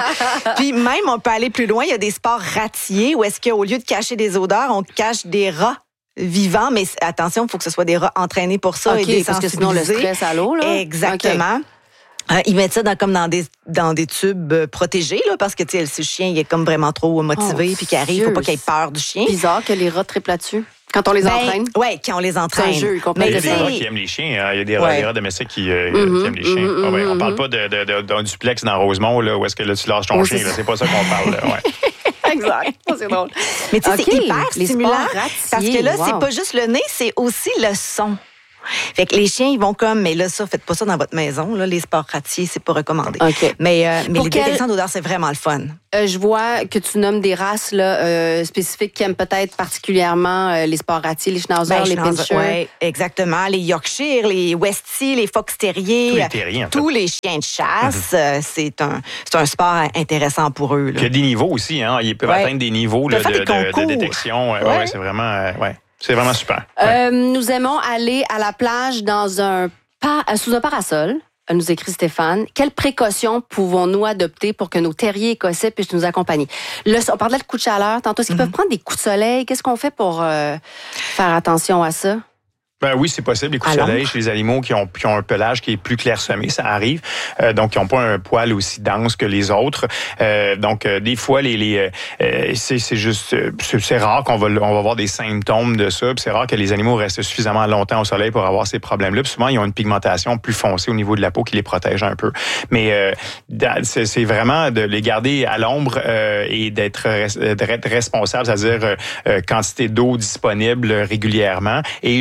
puis même on peut aller plus loin. Il y a des sports ratiers où est-ce qu'au lieu de cacher des odeurs, on cache des rats vivants, mais attention, il faut que ce soit des rats entraînés pour ça okay, et des parce que sinon le stress à l'eau là. Exactement. Okay. Euh, ils mettent ça dans, comme dans des dans des tubes euh, protégés là, parce que tu sais si le chien il est comme vraiment trop motivé oh, puis qu'il arrive, il faut pas qu'il ait peur du chien. Bizarre que les rats trippent là-dessus. Quand on les ben, entraîne? Oui, quand on les entraîne. C'est un jeu, mais il y a des rats qui aiment les chiens. Hein. Il y a des rats, ouais. des rats domestiques qui, euh, mm-hmm, qui aiment les chiens. Mm-hmm, ah ouais, on parle pas de, de, de, d'un duplex dans Rosemont là, où est-ce que là, tu lâches ton oh, chien. C'est, là. C'est pas ça qu'on parle. Là. Ouais. Exact. C'est drôle. Mais tu sais, okay. c'est hyper les stimulant. Ratiers, parce que là, wow. c'est pas juste le nez, c'est aussi le son. Fait que les chiens, ils vont comme, mais là, ça, faites pas ça dans votre maison. Là, les sports ratiers, c'est pas recommandé. Okay. Mais, euh, mais les quel... détections d'odeur, c'est vraiment le fun. Euh, je vois que tu nommes des races là, euh, spécifiques qui aiment peut-être particulièrement euh, les sports ratiers, les schnauzers, ben, les pinschers. Oui, exactement. Les Yorkshire, les Westie, les Fox terriers. Tous les terriers, en fait. Tous les chiens de chasse. Mm-hmm. c'est, un, c'est un sport intéressant pour eux. Là. Il y a des niveaux aussi. Hein? Ils peuvent ouais. atteindre des niveaux là, de, des de, de détection. Ouais. Ouais, ouais, c'est vraiment... Euh, ouais. C'est vraiment super. Euh, ouais. Nous aimons aller à la plage dans un pa- sous un parasol, nous écrit Stéphane. Quelles précautions pouvons-nous adopter pour que nos terriers écossais puissent nous accompagner? Le, on parlait de coups de chaleur tantôt. Est-ce qu'ils mm-hmm. peuvent prendre des coups de soleil? Qu'est-ce qu'on fait pour euh, faire attention à ça? Ben oui, c'est possible. Les coups de soleil chez les animaux qui ont, qui ont un pelage qui est plus clairsemé, ça arrive. Euh, donc, ils n'ont pas un poil aussi dense que les autres. Euh, donc, euh, des fois, les, les euh, c'est, c'est juste, c'est, c'est rare qu'on va, on va voir des symptômes de ça. Puis c'est rare que les animaux restent suffisamment longtemps au soleil pour avoir ces problèmes-là. Puis souvent, ils ont une pigmentation plus foncée au niveau de la peau qui les protège un peu. Mais euh, c'est, c'est vraiment de les garder à l'ombre euh, et d'être, d'être responsable, c'est-à-dire euh, quantité d'eau disponible régulièrement et justement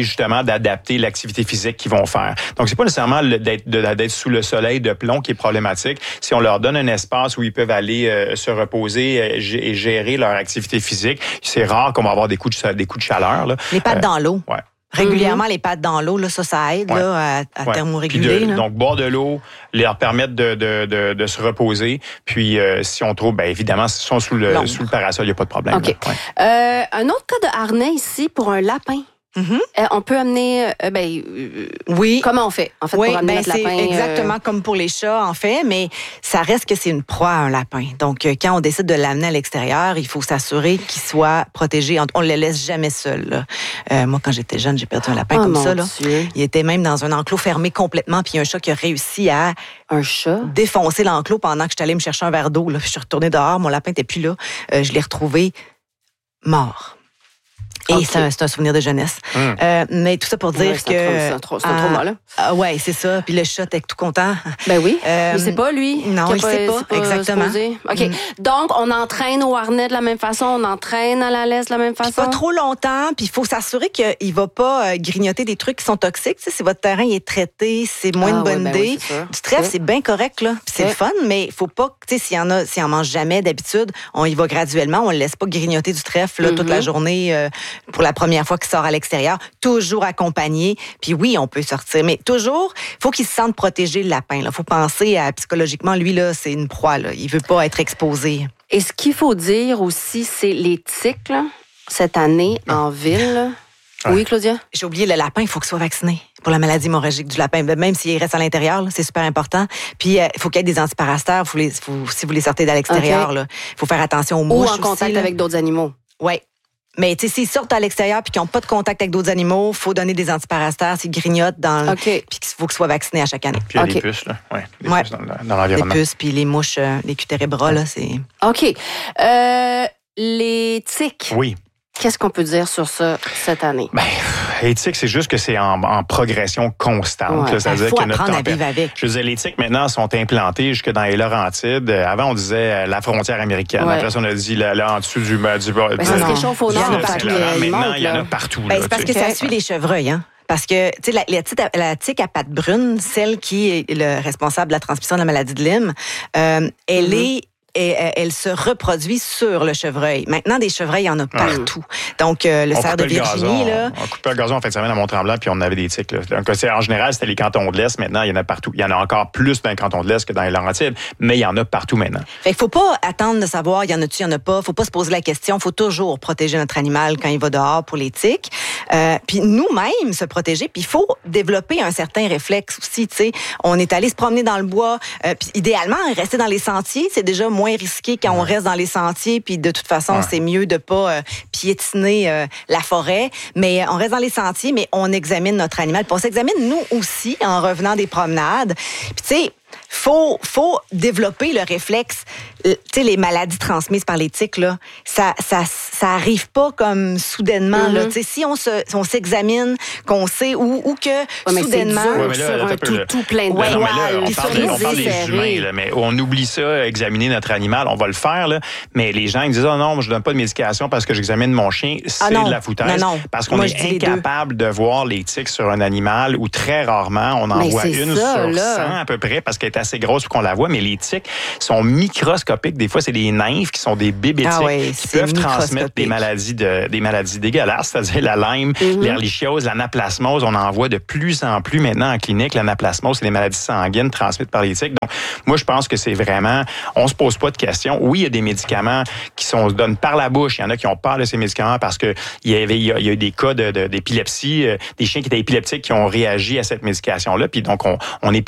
d'adapter l'activité physique qu'ils vont faire. Donc, c'est pas nécessairement le, d'être, de, d'être sous le soleil de plomb qui est problématique. Si on leur donne un espace où ils peuvent aller euh, se reposer euh, et gérer leur activité physique, c'est rare qu'on va avoir des coups de, des coups de chaleur. Là. Les pattes euh, dans l'eau. Ouais. Régulièrement, mm-hmm. les pattes dans l'eau, là, ça, ça aide ouais. là, à, à ouais. thermoréguler. De, là. Donc, boire de l'eau, leur permettre de, de, de, de se reposer. Puis, euh, si on trouve, bien évidemment, s'ils sont sous le, sous le parasol, il n'y a pas de problème. OK. Ouais. Euh, un autre cas de harnais ici pour un lapin. Mm-hmm. Euh, on peut amener, euh, ben, euh, oui. Comment on fait, en fait, oui, pour amener ben, notre c'est lapin? Exactement euh... comme pour les chats, en fait, mais ça reste que c'est une proie, un lapin. Donc, euh, quand on décide de l'amener à l'extérieur, il faut s'assurer qu'il soit protégé. On ne le laisse jamais seul. Là. Euh, moi, quand j'étais jeune, j'ai perdu un lapin oh, comme mon ça. Là. Dieu. Il était même dans un enclos fermé complètement, puis il y a un chat qui a réussi à un chat? défoncer l'enclos pendant que j'étais allée me chercher un verre d'eau. Là. Puis je suis retournée dehors, mon lapin n'était plus là. Euh, je l'ai retrouvé mort. Et okay. c'est, un, c'est un souvenir de jeunesse. Mmh. Euh, mais tout ça pour dire ouais, que... C'est un, tra- c'est un euh, trauma, là. Euh, oui, c'est ça. Puis le chat était tout content. Ben oui. Euh, il sait pas, lui. Non, il pas, sait pas. pas exactement. Supposé. OK. Mmh. Donc, on entraîne au harnais de la même façon, on entraîne à la laisse de la même façon. Puis pas trop longtemps. Puis il faut s'assurer qu'il va pas euh, grignoter des trucs qui sont toxiques. Tu sais, si votre terrain est traité, c'est moins ah, une bonne ouais, idée. Ben oui, du trèfle, c'est bien correct, là. Puis c'est le fun, mais il faut pas... Tu sais, s'il y en a, s'il en mange jamais d'habitude, on y va graduellement. On le laisse pas grignoter du trèfle là, mmh. toute la journée euh, pour la première fois qu'il sort à l'extérieur. Toujours accompagné. Puis oui, on peut sortir. Mais toujours, il faut qu'il se sente protégé, le lapin. Il faut penser à, psychologiquement, lui, là, c'est une proie. Là. Il veut pas être exposé. Et ce qu'il faut dire aussi, c'est les tiques, là, cette année, en ville. Là. Ouais. Oui, Claudia? J'ai oublié, le lapin, il faut qu'il soit vacciné pour la maladie hémorragique du lapin. Même s'il reste à l'intérieur, là, c'est super important. Puis, il euh, faut qu'il y ait des antiparasiteurs faut les, faut, si vous les sortez de l'extérieur. Il okay. faut faire attention aux mouches ou en contact aussi, avec d'autres animaux. Oui. Mais tu sais, s'ils sortent à l'extérieur puis qu'ils n'ont pas de contact avec d'autres animaux, il faut donner des antiparasiteurs, s'ils grignotent dans okay. puis qu'il faut qu'ils soient vaccinés à chaque année. Puis il y a okay. des puces, là. Ouais, des ouais. puces dans, dans l'environnement. Les puces, puis les mouches, euh, les cutérébras, là, c'est... OK. Euh, les tiques. Oui. Qu'est-ce qu'on peut dire sur ça cette année? Ben, les tiques, c'est juste que c'est en, en progression constante. Ouais, là, ça veut dire faut que apprendre notre tempé- à vivre avec. Je veux dire, les tiques, maintenant, sont implantés jusque dans les Laurentides. Avant, on disait la frontière américaine. Ouais. Après ça, on a dit là, là en dessous du... du, ben, du ça se réchauffe au nord. Maintenant, il y en a partout. Ben, là, c'est parce t'sais. que ça suit les chevreuils, hein? Parce que, tu sais, la, la, tique à, la tique à pattes brunes, celle qui est le responsable de la transmission de la maladie de Lyme, euh, elle mm-hmm. est Et elle se reproduit sur le chevreuil. Maintenant, des chevreuils, il y en a partout. Donc, euh, le cerf de Virginie, le là... On coupait le gazon en fin de semaine à Mont-Tremblant, puis on avait des tiques. Là. Donc, en général, c'était les cantons de l'Est. Maintenant, il y en a partout. Il y en a encore plus dans les cantons de l'Est que dans les Laurentides, mais il y en a partout maintenant. Fait qu'il faut pas attendre de savoir, il y en a-tu, il y en a pas. Faut pas se poser la question. Faut toujours protéger notre animal quand il va dehors pour les tiques. Euh, puis nous-mêmes, se protéger. Puis il faut développer un certain réflexe aussi, tu sais. On est allé se promener dans le bois. Euh, puis idéalement, rester dans les sentiers, c'est déjà moins risqué quand on reste dans les sentiers, puis de toute façon, ouais. c'est mieux de pas euh, piétiner euh, la forêt. Mais on reste dans les sentiers, mais on examine notre animal. Puis on s'examine, nous aussi, en revenant des promenades. Puis tu sais, faut faut développer le réflexe. Tu sais, les maladies transmises par les tiques, là, ça ça ça arrive pas comme soudainement. Mm-hmm. Là, tu sais, si on se on s'examine, qu'on sait ou ou que ouais, soudainement ouais, mais sur un tout, tout plein de ouais, non, mais là, on, sur parle, on parle des humains, là, mais on oublie ça, examiner notre animal, on va le faire, là, mais les gens ils disent oh non, je donne pas de médication parce que j'examine mon chien, c'est ah de la foutaise, non, non. parce qu'on Moi, est incapable de voir les tiques sur un animal ou très rarement on en mais voit une ça, sur là. cent à peu près parce qu'elle est assez grosse pour qu'on la voit, mais les tiques sont microscopiques. Des fois, c'est des nymphes qui sont des bébés tiques ah oui, qui peuvent transmettre des maladies de, des maladies dégueulasses, c'est-à-dire la Lyme, mm-hmm. l'ehrlichiose, l'anaplasmose. On en voit de plus en plus maintenant en clinique. L'anaplasmose, c'est des maladies sanguines transmises par les tiques. Donc, moi, je pense que c'est vraiment, on se pose pas de questions. Oui, il y a des médicaments qui sont se donnent par la bouche. Il y en a qui ont peur de ces médicaments parce que il y avait, il y a, il y a eu des cas de, de, d'épilepsie, euh, des chiens qui étaient épileptiques qui ont réagi à cette médication-là. Puis donc, on, on est